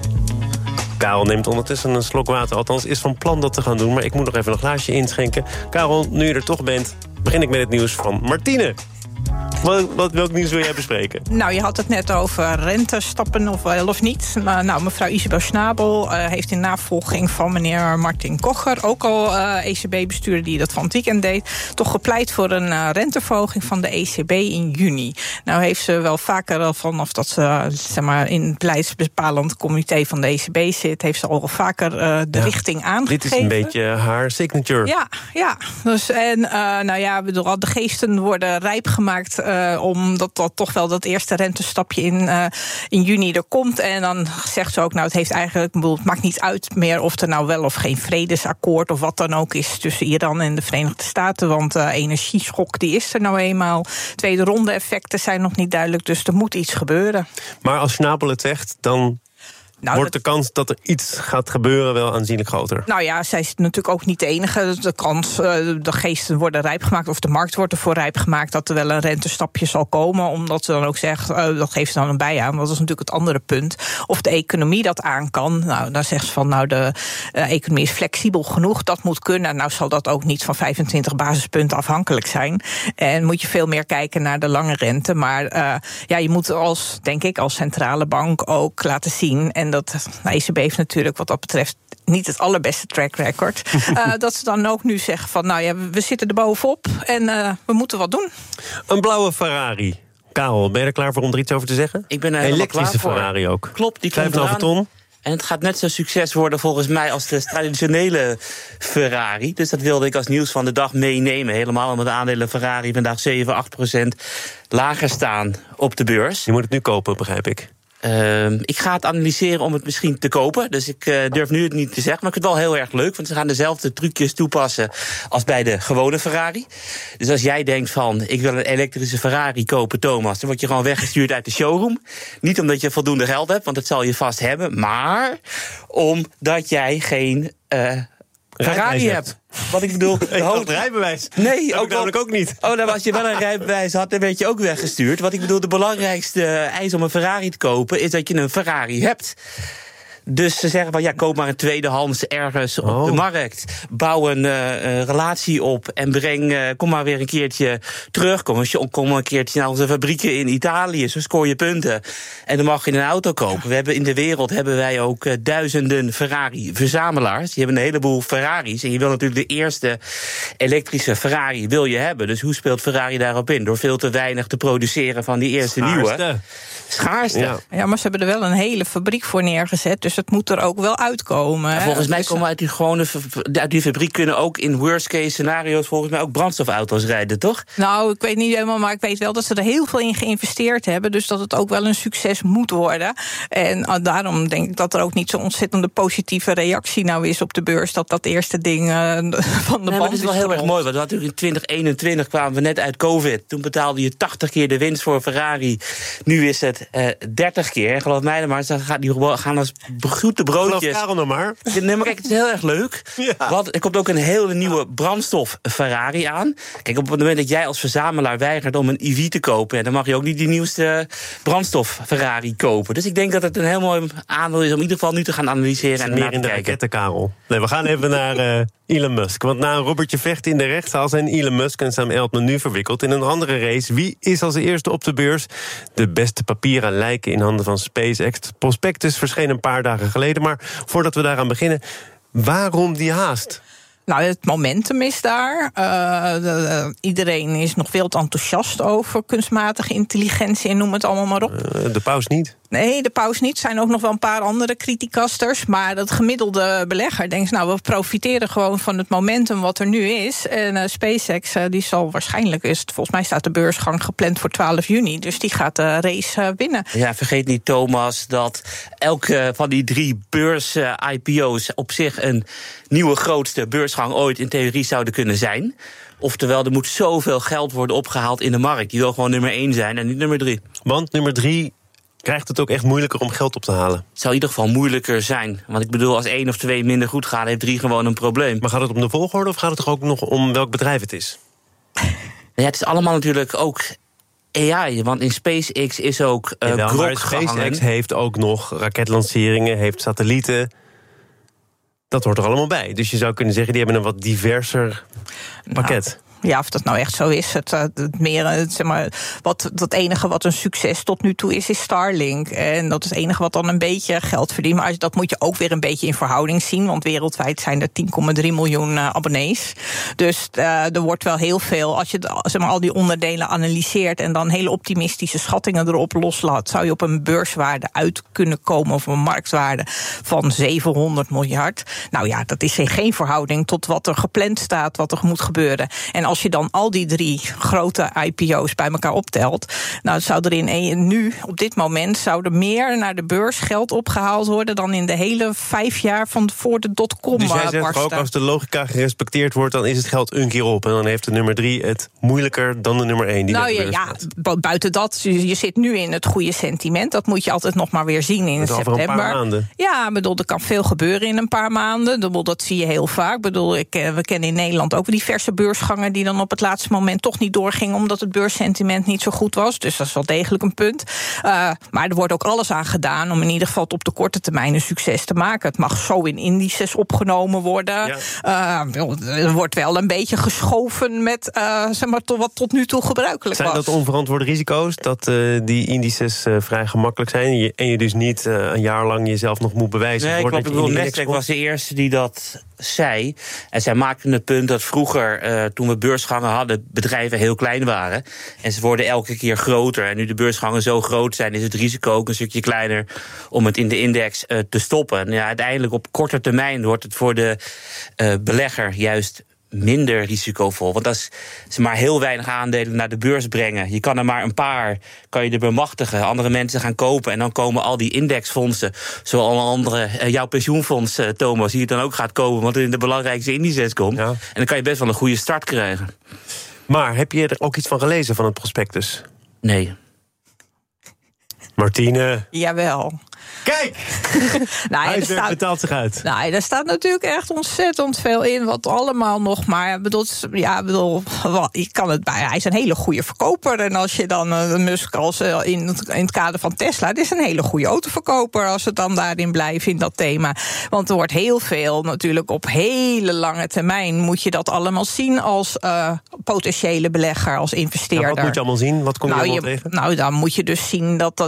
[SPEAKER 1] Karel neemt ondertussen een slok water. Althans is van plan dat te gaan doen. Maar ik moet nog even een glaasje inschenken. Karel, nu je er toch bent, begin ik met het nieuws van Martine. Welk nieuws wil jij bespreken?
[SPEAKER 27] Nou, je had het net over rentestappen of wel of niet. Nou, mevrouw Isabel Schnabel heeft in navolging van meneer Martin Kocher, ook al ECB-bestuurder die dat van het weekend deed, toch gepleit voor een renteverhoging van de ECB in juni. Nou heeft ze wel vaker al vanaf dat ze in het beleidsbepalend comité van de ECB zit, heeft ze al vaker de richting aangegeven.
[SPEAKER 1] Dit is een beetje haar signature.
[SPEAKER 27] Ja. Dus, en de geesten worden rijp gemaakt omdat dat toch wel dat eerste rentestapje in juni er komt. En dan zegt ze ook, het heeft eigenlijk, het maakt niet uit meer of er nou wel of geen vredesakkoord of wat dan ook is tussen Iran en de Verenigde Staten. Want energieschok die is er nou eenmaal. Tweede ronde effecten zijn nog niet duidelijk, dus er moet iets gebeuren. Maar
[SPEAKER 1] als Schnabel het zegt, dan wordt de kans dat er iets gaat gebeuren wel aanzienlijk groter? Nou ja, zij is natuurlijk ook niet de enige. De kans, de geesten worden rijp gemaakt, of de markt wordt ervoor rijp gemaakt dat er wel een rentestapje zal komen. Omdat ze dan ook zegt, dat geeft ze dan een bij aan. Dat is natuurlijk het andere punt. Of de economie dat aan kan. Nou, dan zegt ze van, de economie is flexibel genoeg. Dat moet kunnen. Nou zal dat ook niet van 25 basispunten afhankelijk zijn. En moet je veel meer kijken naar de lange rente. Maar je moet als centrale bank ook laten zien. En de ECB heeft natuurlijk wat dat betreft niet het allerbeste track record. Dat ze dan ook nu zeggen van, we zitten er bovenop en we moeten wat doen. Een blauwe Ferrari. Karel, ben je er klaar voor om er iets over te zeggen?
[SPEAKER 28] Ik ben er helemaal klaar voor.
[SPEAKER 1] Elektrische Ferrari ook.
[SPEAKER 28] Klopt, die komt eraan.
[SPEAKER 1] 5,5 ton.
[SPEAKER 28] En het gaat net zo'n succes worden volgens mij als de traditionele Ferrari. Dus dat wilde ik als nieuws van de dag meenemen. Helemaal omdat de aandelen Ferrari vandaag 7-8% lager staan op de beurs.
[SPEAKER 1] Je moet het nu kopen, begrijp ik.
[SPEAKER 28] Ik ga het analyseren om het misschien te kopen. Dus ik durf nu het niet te zeggen. Maar ik vind het wel heel erg leuk. Want ze gaan dezelfde trucjes toepassen als bij de gewone Ferrari. Dus als jij denkt van, ik wil een elektrische Ferrari kopen, Thomas, dan word je gewoon weggestuurd uit de showroom. Niet omdat je voldoende geld hebt, want dat zal je vast hebben. Maar omdat jij geen Ferrari hebt. Wat ik bedoel,
[SPEAKER 1] ik had het rijbewijs.
[SPEAKER 28] Nee,
[SPEAKER 1] ook namelijk ook niet.
[SPEAKER 28] Oh, nou, als je wel een rijbewijs had, dan werd je ook weggestuurd. Wat ik bedoel, de belangrijkste eis om een Ferrari te kopen is dat je een Ferrari hebt. Dus ze zeggen van, koop maar een tweedehands ergens op de markt. Bouw een relatie op en kom maar weer een keertje terug. Kom een keertje naar onze fabrieken in Italië. Zo scoor je punten. En dan mag je een auto kopen. In de wereld hebben wij ook duizenden Ferrari-verzamelaars. Die hebben een heleboel Ferraris. En je wil natuurlijk de eerste elektrische Ferrari wil je hebben. Dus hoe speelt Ferrari daarop in? Door veel te weinig te produceren van die eerste nieuwe. Schaarste.
[SPEAKER 27] Ja, maar ze hebben er wel een hele fabriek voor neergezet. Dus het moet er ook wel uitkomen.
[SPEAKER 28] Ja, volgens mij komen uit die fabriek kunnen ook in worst case scenario's volgens mij ook brandstofauto's rijden, toch?
[SPEAKER 27] Nou, ik weet niet helemaal, maar ik weet wel dat ze er heel veel in geïnvesteerd hebben. Dus dat het ook wel een succes moet worden. En daarom denk ik dat er ook niet zo'n ontzettende positieve reactie nou is op de beurs. Dat eerste ding van de band
[SPEAKER 28] dat is wel heel erg mooi. Want natuurlijk in 2021 kwamen we net uit COVID. Toen betaalde je 80 keer de winst voor Ferrari. Nu is het 30 keer. En geloof mij dan maar, die gaan als groete broodjes.
[SPEAKER 1] Geloof Karel nog maar.
[SPEAKER 28] Nee, maar kijk, het is heel erg leuk. Ja. Want er komt ook een hele nieuwe brandstof Ferrari aan. Kijk, op het moment dat jij als verzamelaar weigert om een EV te kopen, dan mag je ook niet die nieuwste brandstof Ferrari kopen. Dus ik denk dat het een heel mooi aandeel is om in ieder geval nu te gaan analyseren en
[SPEAKER 1] meer in de raketten, Karel. Nee, we gaan even naar Elon Musk. Want na een Robertje vechten in de rechtszaal zijn Elon Musk en Sam Altman nu verwikkeld in een andere race. Wie is als eerste op de beurs? De beste papieren lijken in handen van SpaceX. Het prospectus verscheen een paar dagen geleden. Maar voordat we daaraan beginnen, waarom die haast?
[SPEAKER 27] Nou, het momentum is daar. Iedereen is nog veel te enthousiast over kunstmatige intelligentie en noem het allemaal maar op.
[SPEAKER 1] De paus niet?
[SPEAKER 27] Nee, de paus niet. Er zijn ook nog wel een paar andere criticasters. Maar dat gemiddelde belegger denkt, nou, we profiteren gewoon van het momentum wat er nu is. En SpaceX, die zal waarschijnlijk, volgens mij staat de beursgang gepland voor 12 juni. Dus die gaat de race winnen.
[SPEAKER 28] Ja, vergeet niet, Thomas, dat elke van die 3 beurs-IPO's op zich een nieuwe grootste beursgang ooit in theorie zouden kunnen zijn. Oftewel, er moet zoveel geld worden opgehaald in de markt. Die wil gewoon nummer 1 zijn en niet nummer 3.
[SPEAKER 1] Want nummer 3 krijgt het ook echt moeilijker om geld op te halen.
[SPEAKER 28] Het zou in ieder geval moeilijker zijn. Want ik bedoel, als 1 of 2 minder goed gaan, heeft 3 gewoon een probleem.
[SPEAKER 1] Maar gaat het om de volgorde of gaat het toch ook nog om welk bedrijf het is?
[SPEAKER 28] Ja, het is allemaal natuurlijk ook AI, want in SpaceX is ook Grok gehangen.
[SPEAKER 1] SpaceX heeft ook nog raketlanceringen, heeft satellieten. Dat hoort er allemaal bij. Dus je zou kunnen zeggen, die hebben een wat diverser pakket.
[SPEAKER 27] Ja, of dat nou echt zo is. Het enige wat een succes tot nu toe is Starlink. En dat is het enige wat dan een beetje geld verdient. Maar dat moet je ook weer een beetje in verhouding zien. Want wereldwijd zijn er 10,3 miljoen abonnees. Dus er wordt wel heel veel. Als je al die onderdelen analyseert en dan hele optimistische schattingen erop loslaat, zou je op een beurswaarde uit kunnen komen, of een marktwaarde van 700 miljard. Nou ja, dat is in geen verhouding tot wat er gepland staat, wat er moet gebeuren. En als je dan al die 3 grote IPO's bij elkaar optelt, nou, zou er nu, op dit moment, zou er meer naar de beurs geld opgehaald worden dan in de hele 5 jaar van voor de dotcom.
[SPEAKER 1] Dus jij zegt ook, als de logica gerespecteerd wordt, dan is het geld een keer op. En dan heeft de nummer 3 het moeilijker dan de nummer 1.
[SPEAKER 27] Buiten dat, je zit nu in het goede sentiment. Dat moet je altijd nog maar weer zien in september.
[SPEAKER 1] Over een paar maanden.
[SPEAKER 27] Ja, er kan veel gebeuren in een paar maanden. Dat zie je heel vaak. We kennen in Nederland ook diverse beursgangen die dan op het laatste moment toch niet doorgingen, omdat het beurssentiment niet zo goed was. Dus dat is wel degelijk een punt. Maar er wordt ook alles aan gedaan om in ieder geval op de korte termijn een succes te maken. Het mag zo in indices opgenomen worden. Ja. Er wordt wel een beetje geschoven met wat tot nu toe gebruikelijk was.
[SPEAKER 1] Zijn dat onverantwoorde risico's? Dat die indices vrij gemakkelijk zijn en je dus niet een jaar lang jezelf nog moet bewijzen?
[SPEAKER 28] Nee, ik bedoel, Nasdaq was de eerste die dat zei. En zij maakten het punt dat vroeger, toen we beursgangen hadden, bedrijven heel klein waren. En ze worden elke keer groter. En nu de beursgangen zo groot zijn, is het risico ook een stukje kleiner om het in de index te stoppen. En ja, uiteindelijk op korte termijn wordt het voor de belegger juist minder risicovol. Want als ze maar heel weinig aandelen naar de beurs brengen, je kan er maar een paar, kan je er bemachtigen, andere mensen gaan kopen en dan komen al die indexfondsen, zoals alle andere, jouw pensioenfonds, Thomas, die het dan ook gaat kopen, want het in de belangrijkste indices komt. Ja. En dan kan je best wel een goede start krijgen.
[SPEAKER 1] Maar heb je er ook iets van gelezen van het prospectus?
[SPEAKER 28] Nee.
[SPEAKER 27] Martine? Jawel.
[SPEAKER 1] Kijk! Huiswerk betaalt zich uit.
[SPEAKER 27] Nou, daar staat natuurlijk echt ontzettend veel in, wat allemaal nog maar. Je kan het bij. Hij is een hele goede verkoper. En als je dan Musk als in het kader van Tesla, het is een hele goede autoverkoper als we dan daarin blijven in dat thema. Want er wordt heel veel natuurlijk op hele lange termijn moet je dat allemaal zien als potentiële belegger, als investeerder.
[SPEAKER 1] Nou, wat moet je allemaal zien? Wat kom je allemaal tegen?
[SPEAKER 27] Nou, dan moet je dus zien dat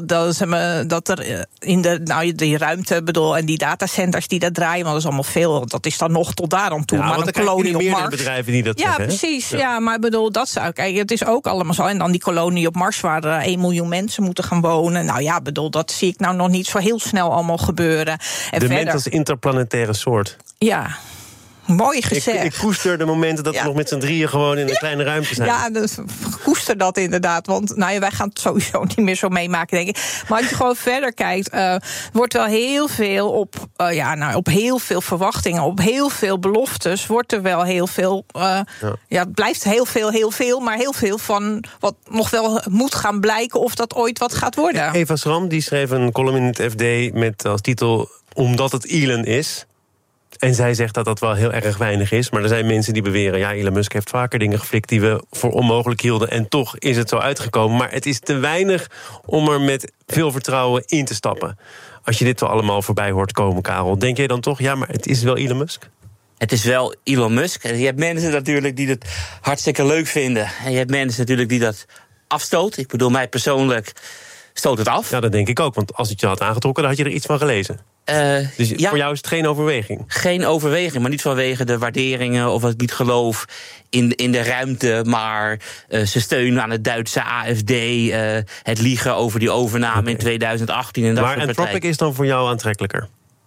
[SPEAKER 27] er in die ruimte en die datacenters die daar draaien, want dat is allemaal veel. Dat is dan nog tot daar aan toe.
[SPEAKER 1] Ja,
[SPEAKER 27] maar
[SPEAKER 1] een kolonie op Mars. Bedrijven die dat zeggen,
[SPEAKER 27] precies. Ja, maar dat zou kijken. Het is ook allemaal zo. En dan die kolonie op Mars waar 1 miljoen mensen moeten gaan wonen. Nou ja, dat zie ik nou nog niet zo heel snel allemaal gebeuren. En
[SPEAKER 1] de mens als interplanetaire soort.
[SPEAKER 27] Ja. Mooi gezegd.
[SPEAKER 1] Ik koester de momenten dat we nog met z'n drieën gewoon in een kleine ruimte zijn.
[SPEAKER 27] Ja, dus koester dat inderdaad. Want wij gaan het sowieso niet meer zo meemaken, denk ik. Maar als je gewoon verder kijkt, wordt wel heel veel op heel veel verwachtingen, op heel veel beloftes, wordt er wel heel veel. Het blijft heel veel, maar heel veel van wat nog wel moet gaan blijken of dat ooit wat gaat worden.
[SPEAKER 1] Eva Schram, die schreef een column in het FD met als titel Omdat het Elon is. En zij zegt dat dat wel heel erg weinig is. Maar er zijn mensen die beweren, ja, Elon Musk heeft vaker dingen geflikt die we voor onmogelijk hielden. En toch is het zo uitgekomen. Maar het is te weinig om er met veel vertrouwen in te stappen. Als je dit wel allemaal voorbij hoort komen, Karel, denk jij dan toch, ja, maar het is wel Elon Musk?
[SPEAKER 28] Het is wel Elon Musk. En je hebt mensen natuurlijk die het hartstikke leuk vinden. En je hebt mensen natuurlijk die dat afstoot. Ik bedoel, mij persoonlijk stoot het af.
[SPEAKER 1] Ja, dat denk ik ook. Want als het je had aangetrokken, dan had je er iets van gelezen. Dus voor jou is het geen overweging?
[SPEAKER 28] Geen overweging, maar niet vanwege de waarderingen of wat ik niet geloof in de ruimte. Maar ze steunen aan het Duitse AFD, het liegen over die overname in 2018. En dat
[SPEAKER 1] maar Anthropic is dan voor jou aantrekkelijker?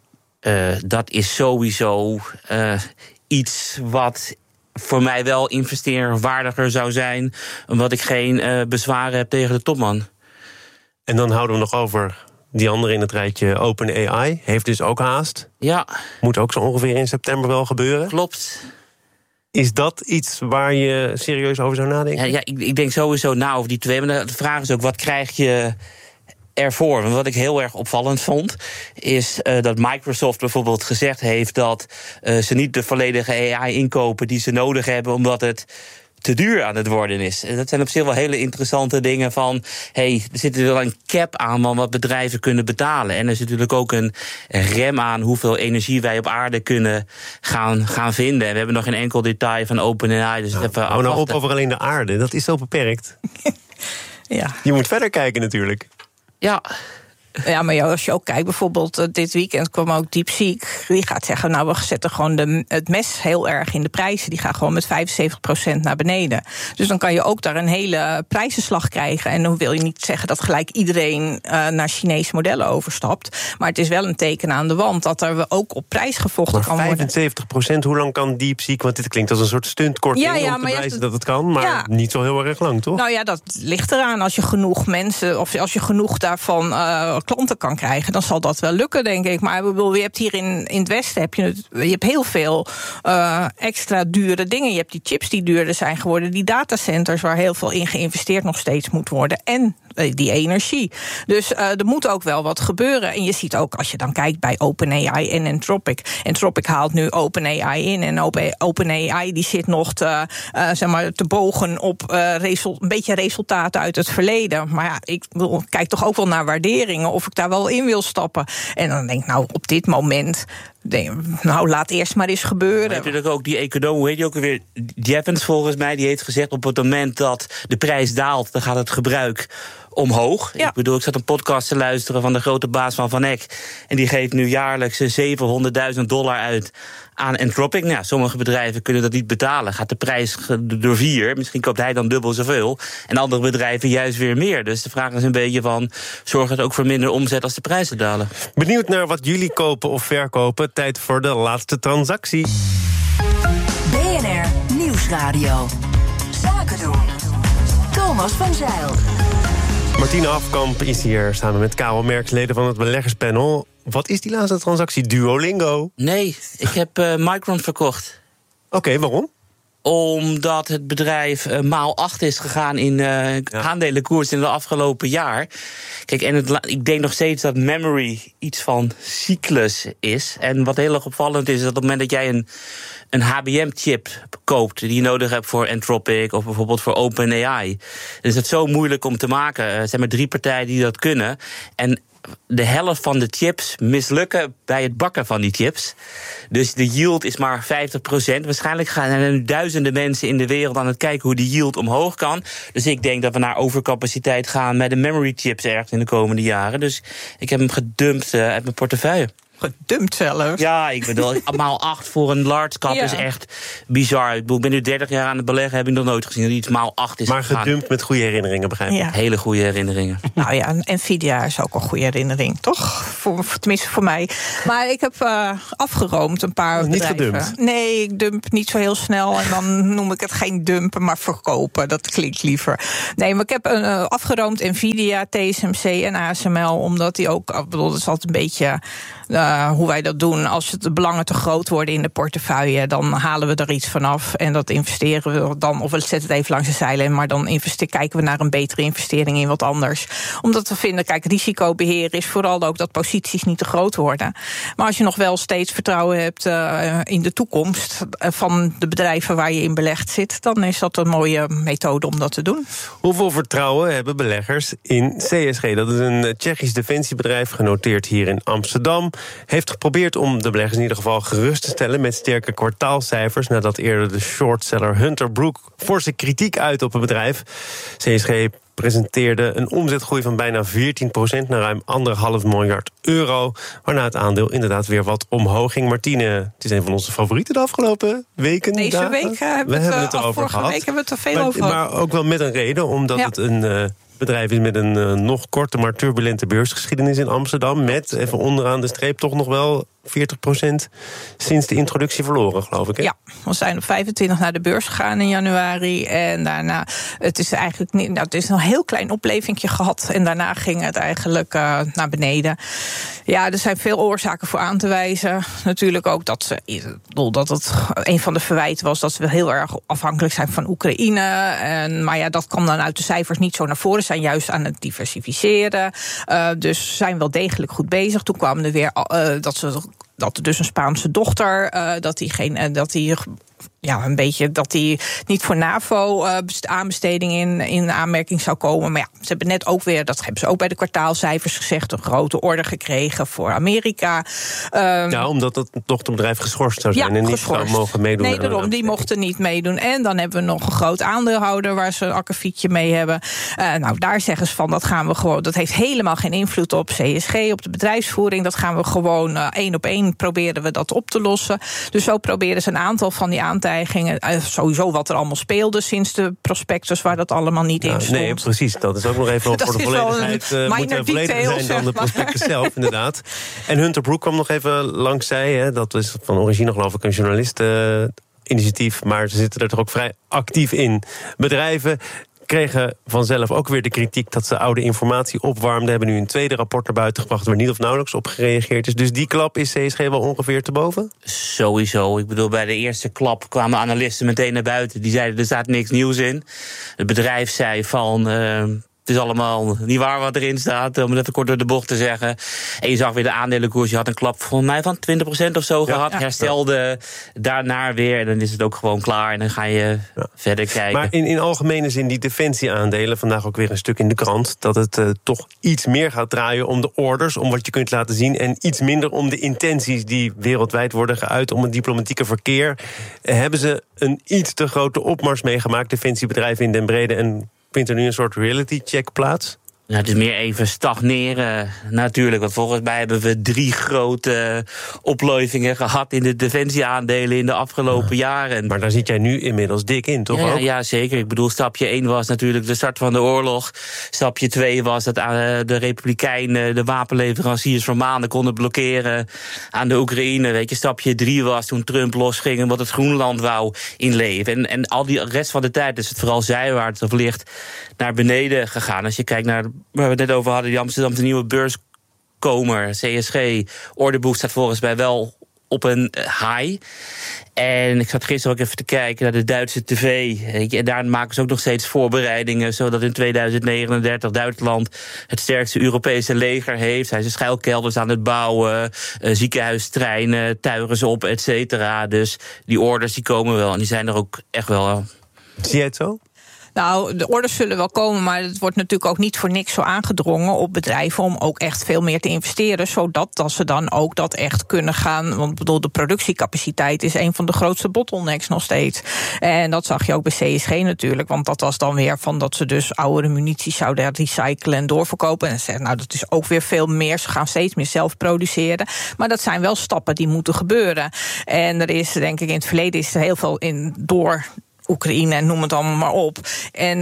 [SPEAKER 28] Dat is sowieso iets wat voor mij wel investeerwaardiger zou zijn, omdat ik geen bezwaren heb tegen de topman.
[SPEAKER 1] En dan houden we nog over die andere in het rijtje, OpenAI, heeft dus ook haast.
[SPEAKER 28] Ja.
[SPEAKER 1] Moet ook zo ongeveer in september wel gebeuren.
[SPEAKER 28] Klopt.
[SPEAKER 1] Is dat iets waar je serieus over zou nadenken?
[SPEAKER 28] Ja, ik denk sowieso na over die twee. Maar de vraag is ook, wat krijg je ervoor? Want wat ik heel erg opvallend vond, is dat Microsoft bijvoorbeeld gezegd heeft dat ze niet de volledige AI inkopen die ze nodig hebben, omdat het te duur aan het worden is. Dat zijn op zich wel hele interessante dingen van, er zit wel een cap aan van wat bedrijven kunnen betalen. En er zit natuurlijk ook een rem aan hoeveel energie wij op aarde kunnen gaan vinden. En we hebben nog geen enkel detail van OpenAI. Dus
[SPEAKER 1] hou nou op over alleen de aarde. Dat is zo beperkt.
[SPEAKER 27] Ja.
[SPEAKER 1] Je moet verder kijken natuurlijk.
[SPEAKER 27] Ja. Ja, maar als je ook kijkt, bijvoorbeeld dit weekend kwam ook DeepSeek. Die gaat zeggen, nou, we zetten gewoon het mes heel erg in de prijzen. Die gaan gewoon met 75% naar beneden. Dus dan kan je ook daar een hele prijzenslag krijgen. En dan wil je niet zeggen dat gelijk iedereen naar Chinese modellen overstapt. Maar het is wel een teken aan de wand dat er ook op prijs gevochten kan worden.
[SPEAKER 1] 75%, hoe lang kan DeepSeek? Want dit klinkt als een soort stuntkorting om te bewijzen dat het kan. Maar niet zo heel erg lang, toch?
[SPEAKER 27] Nou ja, dat ligt eraan. Als je genoeg mensen, of als je genoeg daarvan klanten kan krijgen, dan zal dat wel lukken, denk ik. Maar je hebt hier in het Westen je hebt heel veel extra dure dingen. Je hebt die chips die duurder zijn geworden, die datacenters waar heel veel in geïnvesteerd nog steeds moet worden, en die energie. Dus er moet ook wel wat gebeuren. En je ziet ook, als je dan kijkt bij OpenAI en Anthropic. Anthropic haalt nu OpenAI in. En OpenAI die zit nog te bogen op een beetje resultaten uit het verleden. Maar ja, ik kijk toch ook wel naar waarderingen of ik daar wel in wil stappen. En dan denk ik, op dit moment, laat eerst maar eens gebeuren.
[SPEAKER 28] Maar heb je ook die econoom, hoe heet die ook alweer? Jevons volgens mij, die heeft gezegd, op het moment dat de prijs daalt, dan gaat het gebruik omhoog. Ja. Ik bedoel, ik zat een podcast te luisteren van de grote baas van Van Eck. En die geeft nu jaarlijks $700.000 uit aan Anthropic. Nou, sommige bedrijven kunnen dat niet betalen. Gaat de prijs door 4. Misschien koopt hij dan dubbel zoveel. En andere bedrijven juist weer meer. Dus de vraag is een beetje van, zorgt het ook voor minder omzet als de prijzen dalen?
[SPEAKER 1] Benieuwd naar wat jullie kopen of verkopen. Tijd voor de laatste transactie.
[SPEAKER 16] BNR Nieuwsradio. Zaken doen. Thomas van Zeil.
[SPEAKER 1] Martine Afkamp is hier samen met Karel Merks, leden van het beleggerspanel. Wat is die laatste transactie? Duolingo?
[SPEAKER 28] Nee, ik heb Micron verkocht.
[SPEAKER 1] Oké, waarom?
[SPEAKER 28] Omdat het bedrijf maal 8 is gegaan in aandelenkoers in het afgelopen jaar. Kijk, en ik denk nog steeds dat memory iets van cyclus is. En wat heel erg opvallend is, dat op het moment dat jij een HBM-chip koopt die je nodig hebt voor Anthropic of bijvoorbeeld voor OpenAI, dan is het zo moeilijk om te maken. Er zijn maar 3 partijen die dat kunnen. En de helft van de chips mislukken bij het bakken van die chips. Dus de yield is maar 50%. Waarschijnlijk gaan er nu duizenden mensen in de wereld aan het kijken hoe die yield omhoog kan. Dus ik denk dat we naar overcapaciteit gaan met de memory chips ergens in de komende jaren. Dus ik heb hem gedumpt uit mijn portefeuille.
[SPEAKER 27] Gedumpt zelfs?
[SPEAKER 28] Ja, ik bedoel, maal 8 voor een large cap is echt bizar. Ik bedoel, ik ben nu 30 jaar aan het beleggen, heb ik nog nooit gezien dat iets maal 8 is
[SPEAKER 1] maar
[SPEAKER 28] gegaan.
[SPEAKER 1] Gedumpt met goede herinneringen, begrijp ik.
[SPEAKER 27] Ja.
[SPEAKER 28] Hele goede herinneringen.
[SPEAKER 27] Nou ja, Nvidia is ook een goede herinnering, toch? Tenminste voor mij. Maar ik heb afgeroomd een paar bedrijven.
[SPEAKER 1] Niet gedumpt?
[SPEAKER 27] Nee, ik dump niet zo heel snel. En dan noem ik het geen dumpen, maar verkopen. Dat klinkt liever. Nee, maar ik heb afgeroomd Nvidia, TSMC en ASML. Omdat die ook, ik bedoel, dat is altijd een beetje hoe wij dat doen. Als de belangen te groot worden in de portefeuille, dan halen we er iets vanaf. En dat investeren we dan, of we zetten het even langs de zeilen, maar dan kijken we naar een betere investering in wat anders. Omdat we vinden, kijk, risicobeheer is vooral ook dat posities niet te groot worden. Maar als je nog wel steeds vertrouwen hebt in de toekomst van de bedrijven waar je in belegd zit, dan is dat een mooie methode om dat te doen.
[SPEAKER 1] Hoeveel vertrouwen hebben beleggers in CSG? Dat is een Tsjechisch defensiebedrijf, genoteerd hier in Amsterdam. Heeft geprobeerd om de beleggers in ieder geval gerust te stellen met sterke kwartaalcijfers, nadat eerder de shortseller Hunter Brook forse kritiek uit op het bedrijf. CSG presenteerde een omzetgroei van bijna 14% naar ruim €1,5 miljard, waarna het aandeel inderdaad weer wat omhoog ging. Martine, het is een van onze favorieten de afgelopen weken.
[SPEAKER 27] Deze week hebben we het erover gehad. Vorige week hebben we het er veel over gehad.
[SPEAKER 1] Maar ook wel met een reden, omdat het een bedrijf is met een nog korte maar turbulente beursgeschiedenis in Amsterdam, met, even onderaan de streep, toch nog wel 40% sinds de introductie verloren, geloof ik. Hè? Ja,
[SPEAKER 27] we zijn op 25 naar de beurs gegaan in januari. En daarna, het is eigenlijk niet, het is een heel klein oplevingje gehad. En daarna ging het eigenlijk naar beneden. Ja, er zijn veel oorzaken voor aan te wijzen. Natuurlijk ook dat het een van de verwijten was dat we heel erg afhankelijk zijn van Oekraïne. Maar ja, dat kwam dan uit de cijfers niet zo naar voren. Ze zijn juist aan het diversificeren. Dus ze zijn wel degelijk goed bezig. Toen kwamen er weer dat er dus een Spaanse dochter, dat die niet voor NAVO aanbesteding in aanmerking zou komen. Maar ja, ze hebben net ook weer, dat hebben ze ook bij de kwartaalcijfers gezegd, een grote order gekregen voor Amerika.
[SPEAKER 1] Omdat het dochterbedrijf geschorst zou zijn en niet zou mogen meedoen.
[SPEAKER 27] Nee, daarom, die mochten niet meedoen. En dan hebben we nog een groot aandeelhouder waar ze een akkefietje mee hebben. Daar zeggen ze van, dat gaan we gewoon, dat heeft helemaal geen invloed op CSG, op de bedrijfsvoering. Dat gaan we gewoon 1 op 1 proberen we dat op te lossen. Dus zo proberen ze een aantal van die aantijgingen, sowieso wat er allemaal speelde sinds de prospectus, waar dat allemaal niet in stond.
[SPEAKER 1] Nee, precies. Dat is ook nog even voor de volledigheid. Moet er vollediger zijn dan de prospectus zelf, inderdaad. En Hunter Brook kwam nog even langs zij. Hè. Dat is van origine, geloof ik, een journalisteninitiatief, maar ze zitten er toch ook vrij actief in. Bedrijven kregen vanzelf ook weer de kritiek dat ze oude informatie opwarmden. Hebben nu een tweede rapport naar buiten gebracht waar niet of nauwelijks op gereageerd is. Dus die klap is CSG wel ongeveer te boven?
[SPEAKER 28] Sowieso. Ik bedoel, bij de eerste klap kwamen analisten meteen naar buiten. Die zeiden, er staat niks nieuws in. Het bedrijf zei van, het is allemaal niet waar wat erin staat, om het even kort door de bocht te zeggen. En je zag weer de aandelenkoers, je had een klap volgens mij van 20% of zo gehad. Herstelde daarna weer, en dan is het ook gewoon klaar. En dan ga je verder kijken.
[SPEAKER 1] Maar in algemene zin, die defensieaandelen, vandaag ook weer een stuk in de krant, dat het toch iets meer gaat draaien om de orders, om wat je kunt laten zien, en iets minder om de intenties die wereldwijd worden geuit, om het diplomatieke verkeer. Hebben ze een iets te grote opmars meegemaakt, defensiebedrijven in den brede, en vindt er nu een soort reality check plaats?
[SPEAKER 28] Ja, het is meer even stagneren natuurlijk. Want volgens mij hebben we 3 grote opluivingen gehad in de defensieaandelen in de afgelopen jaren.
[SPEAKER 1] Maar daar zit jij nu inmiddels dik in, toch ook?
[SPEAKER 28] Ja, zeker. Ik bedoel, stapje 1 was natuurlijk de start van de oorlog. Stapje 2 was dat de Republikeinen de wapenleveranciers voor maanden konden blokkeren aan de Oekraïne. Weet je, stapje 3 was toen Trump losging en wat het Groenland wou inleven. En al die rest van de tijd is het vooral zijwaarts of licht naar beneden gegaan. Als je kijkt naar waar we het net over hadden, die Amsterdamse nieuwe beurskomer, CSG, orderboek staat volgens mij wel op een high. En ik zat gisteren ook even te kijken naar de Duitse tv. En daar maken ze ook nog steeds voorbereidingen, zodat in 2039 Duitsland het sterkste Europese leger heeft. Hij is schuilkelders aan het bouwen, ziekenhuistreinen tuigen ze op, et cetera. Dus die orders die komen wel en die zijn er ook echt wel.
[SPEAKER 1] Zie jij het zo?
[SPEAKER 27] Nou, de orders zullen wel komen, maar het wordt natuurlijk ook niet voor niks zo aangedrongen op bedrijven om ook echt veel meer te investeren, zodat ze dan ook dat echt kunnen gaan. Want ik bedoel, de productiecapaciteit is een van de grootste bottlenecks nog steeds. En dat zag je ook bij CSG natuurlijk, want dat was dan weer van dat ze dus oudere munitie zouden recyclen en doorverkopen. En ze zeggen, nou, dat is ook weer veel meer. Ze gaan steeds meer zelf produceren. Maar dat zijn wel stappen die moeten gebeuren. En er is, denk ik, in het verleden is er heel veel door Oekraïne en noem het allemaal maar op. En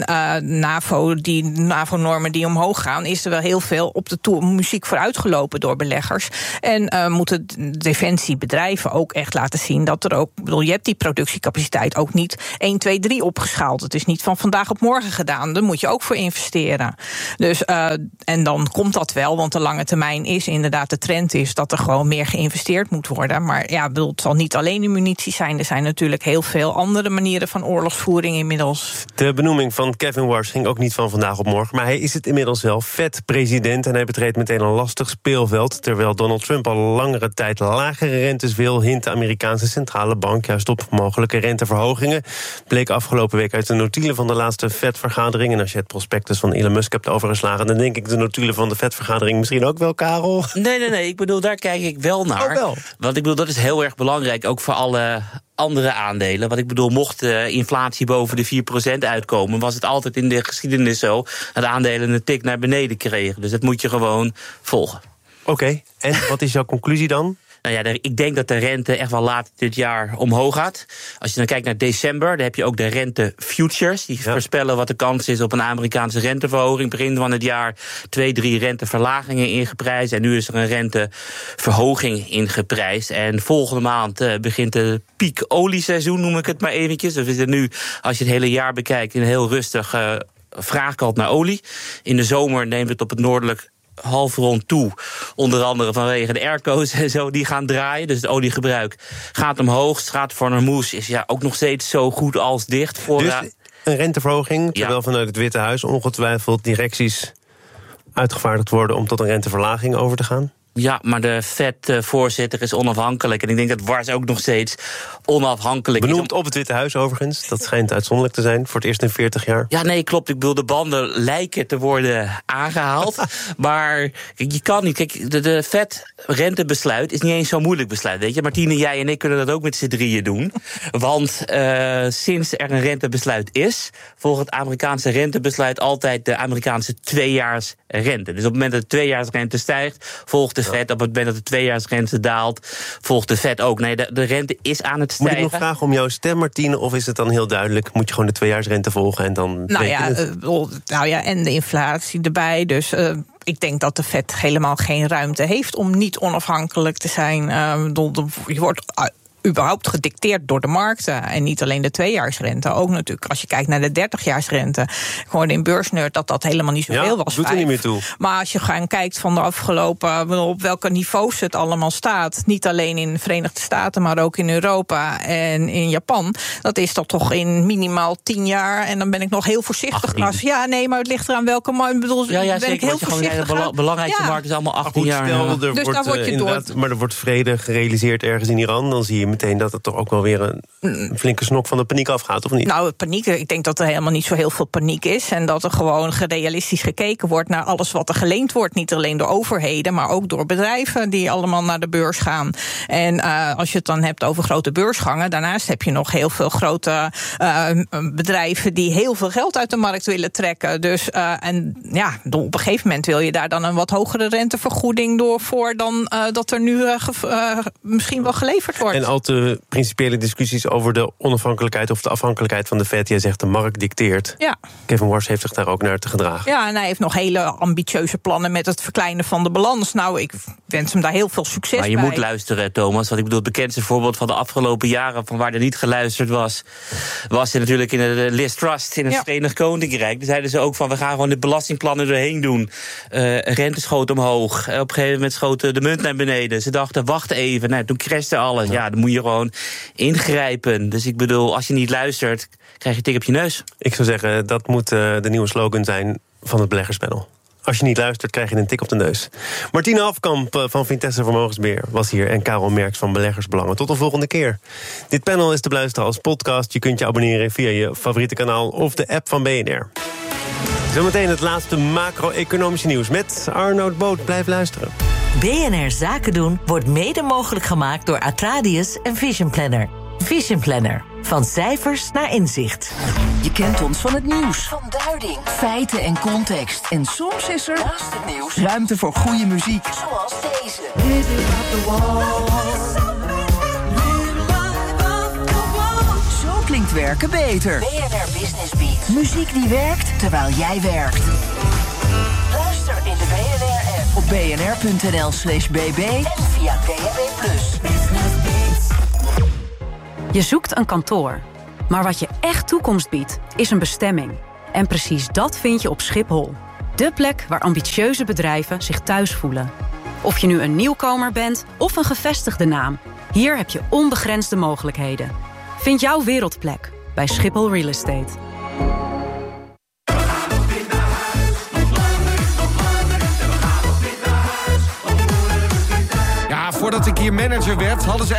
[SPEAKER 27] NAVO-normen die omhoog gaan, is er wel heel veel op de muziek vooruitgelopen door beleggers. En moeten defensiebedrijven ook echt laten zien dat er ook, je hebt die productiecapaciteit ook niet 1, 2, 3 opgeschaald. Het is niet van vandaag op morgen gedaan. Daar moet je ook voor investeren. Dus, en dan komt dat wel, want de lange termijn is inderdaad de trend is dat er gewoon meer geïnvesteerd moet worden. Maar ja, het zal niet alleen de munitie zijn. Er zijn natuurlijk heel veel andere manieren van oorlogsvoering inmiddels.
[SPEAKER 1] De benoeming van Kevin Warsh ging ook niet van vandaag op morgen, maar hij is het inmiddels wel, Fed-president, en hij betreedt meteen een lastig speelveld, terwijl Donald Trump al langere tijd lagere rentes wil, hint de Amerikaanse centrale bank juist op mogelijke renteverhogingen. Bleek afgelopen week uit de notulen van de laatste Fed-vergadering. En als je het prospectus van Elon Musk hebt overgeslagen, dan denk ik de notulen van de Fed-vergadering misschien ook wel, Karel.
[SPEAKER 28] Nee, ik bedoel, daar kijk ik wel naar.
[SPEAKER 1] Oh, wel. Want
[SPEAKER 28] ik bedoel, dat is heel erg belangrijk, ook voor alle andere aandelen. Want ik bedoel, mocht de inflatie boven de 4% uitkomen, was het altijd in de geschiedenis zo dat aandelen een tik naar beneden kregen. Dus dat moet je gewoon volgen.
[SPEAKER 1] Oké, en wat is jouw conclusie dan?
[SPEAKER 28] Nou ja, ik denk dat de rente echt wel later dit jaar omhoog gaat. Als je dan kijkt naar december, dan heb je ook de rente futures. Die voorspellen wat de kans is op een Amerikaanse renteverhoging. Begin van het jaar 2, 3 renteverlagingen ingeprijsd. En nu is er een renteverhoging ingeprijsd. En volgende maand begint de piek olieseizoen, noem ik het maar eventjes. Dus we zitten nu, als je het hele jaar bekijkt, in een heel rustig vraagkant naar olie. In de zomer neemt het op het noordelijk halfrond toe. Onder andere vanwege de airco's en zo, die gaan draaien. Dus het oliegebruik gaat omhoog. Straat van Hormuz is ook nog steeds zo goed als dicht.
[SPEAKER 1] Dus een renteverhoging, terwijl vanuit het Witte Huis ongetwijfeld directies uitgevaardigd worden om tot een renteverlaging over te gaan?
[SPEAKER 28] Ja, maar de Fed-voorzitter is onafhankelijk. En ik denk dat Warsh ook nog steeds onafhankelijk is.
[SPEAKER 1] Benoemd op het Witte Huis overigens. Dat schijnt uitzonderlijk te zijn voor het eerst in 40 jaar.
[SPEAKER 28] Ja, nee, klopt. Ik bedoel, de banden lijken te worden aangehaald. Maar je kan niet. Kijk, de Fed-rentebesluit is niet eens zo'n moeilijk besluit. Weet je, Martine, jij en ik kunnen dat ook met z'n drieën doen. Want sinds er een rentebesluit is, volgt het Amerikaanse rentebesluit altijd de Amerikaanse 2-jaarsrente. Dus op het moment dat de 2-jaarsrente stijgt, volgt de Fed. Op het moment dat de 2-jaarsrente daalt, volgt de Fed ook. Nee, de rente is aan het stijgen.
[SPEAKER 1] Moet ik nog vragen om jouw stem, Martine, of is het dan heel duidelijk? Moet je gewoon de 2-jaarsrente volgen en dan...
[SPEAKER 27] Nou ja, en de inflatie erbij. Dus ik denk dat de Fed helemaal geen ruimte heeft om niet onafhankelijk te zijn. Je wordt überhaupt gedicteerd door de markten. En niet alleen de 2-jaarsrente. Ook natuurlijk, als je kijkt naar de 30-jaarsrente. Gewoon in beursnerd dat helemaal niet zoveel was.
[SPEAKER 1] Doet er niet meer toe.
[SPEAKER 27] Maar als je gewoon kijkt van de afgelopen, op welke niveaus het allemaal staat. Niet alleen in de Verenigde Staten, maar ook in Europa en in Japan. Dat is toch in minimaal 10 jaar. En dan ben ik nog heel voorzichtig. Maar het ligt eraan welke markt.
[SPEAKER 28] Ja, zeker.
[SPEAKER 27] Ik heel voorzichtig.
[SPEAKER 28] De belangrijkste markt is allemaal 18 jaar.
[SPEAKER 1] Maar er wordt vrede gerealiseerd ergens in Iran. Dan zie je meteen dat het toch ook wel weer een flinke snok van de paniek afgaat, of niet?
[SPEAKER 27] Nou, paniek, ik denk dat er helemaal niet zo heel veel paniek is. En dat er gewoon realistisch gekeken wordt naar alles wat er geleend wordt. Niet alleen door overheden, maar ook door bedrijven die allemaal naar de beurs gaan. En als je het dan hebt over grote beursgangen, daarnaast heb je nog heel veel grote bedrijven die heel veel geld uit de markt willen trekken. Dus op een gegeven moment wil je daar dan een wat hogere rentevergoeding door voor dan dat er nu misschien wel geleverd wordt.
[SPEAKER 1] En al te principiële discussies over de onafhankelijkheid of de afhankelijkheid van de Fed. Jij zegt de markt dicteert.
[SPEAKER 27] Ja.
[SPEAKER 1] Kevin Warsh heeft zich daar ook naar te gedragen.
[SPEAKER 27] Ja, en hij heeft nog hele ambitieuze plannen met het verkleinen van de balans. Nou, ik wens hem daar heel veel succes bij.
[SPEAKER 28] Maar je moet luisteren, Thomas. Want ik bedoel, het bekendste voorbeeld van de afgelopen jaren van waar er niet geluisterd was er natuurlijk in de Liz Trust in het Verenigd Koninkrijk. Daar zeiden ze ook van, we gaan gewoon de belastingplannen doorheen doen. Rente schoot omhoog. Op een gegeven moment schoot de munt naar beneden. Ze dachten, wacht even. Nou, toen crashte alles. Ja, dan moet je gewoon ingrijpen. Dus ik bedoel, als je niet luistert, krijg je een tik op je neus.
[SPEAKER 1] Ik zou zeggen, dat moet de nieuwe slogan zijn van het beleggerspanel. Als je niet luistert, krijg je een tik op de neus. Martine Afkamp van Vitesse Vermogensbeheer was hier en Karel Merks van Beleggersbelangen. Tot de volgende keer. Dit panel is te beluisteren als podcast. Je kunt je abonneren via je favoriete kanaal of de app van BNR. Zometeen het laatste macro-economische nieuws met Arnoud Boot. Blijf luisteren.
[SPEAKER 8] BNR Zaken doen wordt mede mogelijk gemaakt door Atradius en Vision Planner. Vision Planner. Van cijfers naar inzicht.
[SPEAKER 16] Je kent ons van het nieuws. Van duiding, feiten en context. En soms is er, naast het nieuws, ruimte voor goede muziek. Zoals deze. Zo klinkt werken beter. BNR Business Beat. Muziek die werkt terwijl jij werkt. Luister in de BNR-app op bnr.nl/bb en via DAB+.
[SPEAKER 3] Je zoekt een kantoor. Maar wat je echt toekomst biedt, is een bestemming. En precies dat vind je op Schiphol. De plek waar ambitieuze bedrijven zich thuis voelen. Of je nu een nieuwkomer bent of een gevestigde naam. Hier heb je onbegrensde mogelijkheden. Vind jouw wereldplek bij Schiphol Real Estate.
[SPEAKER 5] Ja, voordat ik hier manager werd, hadden ze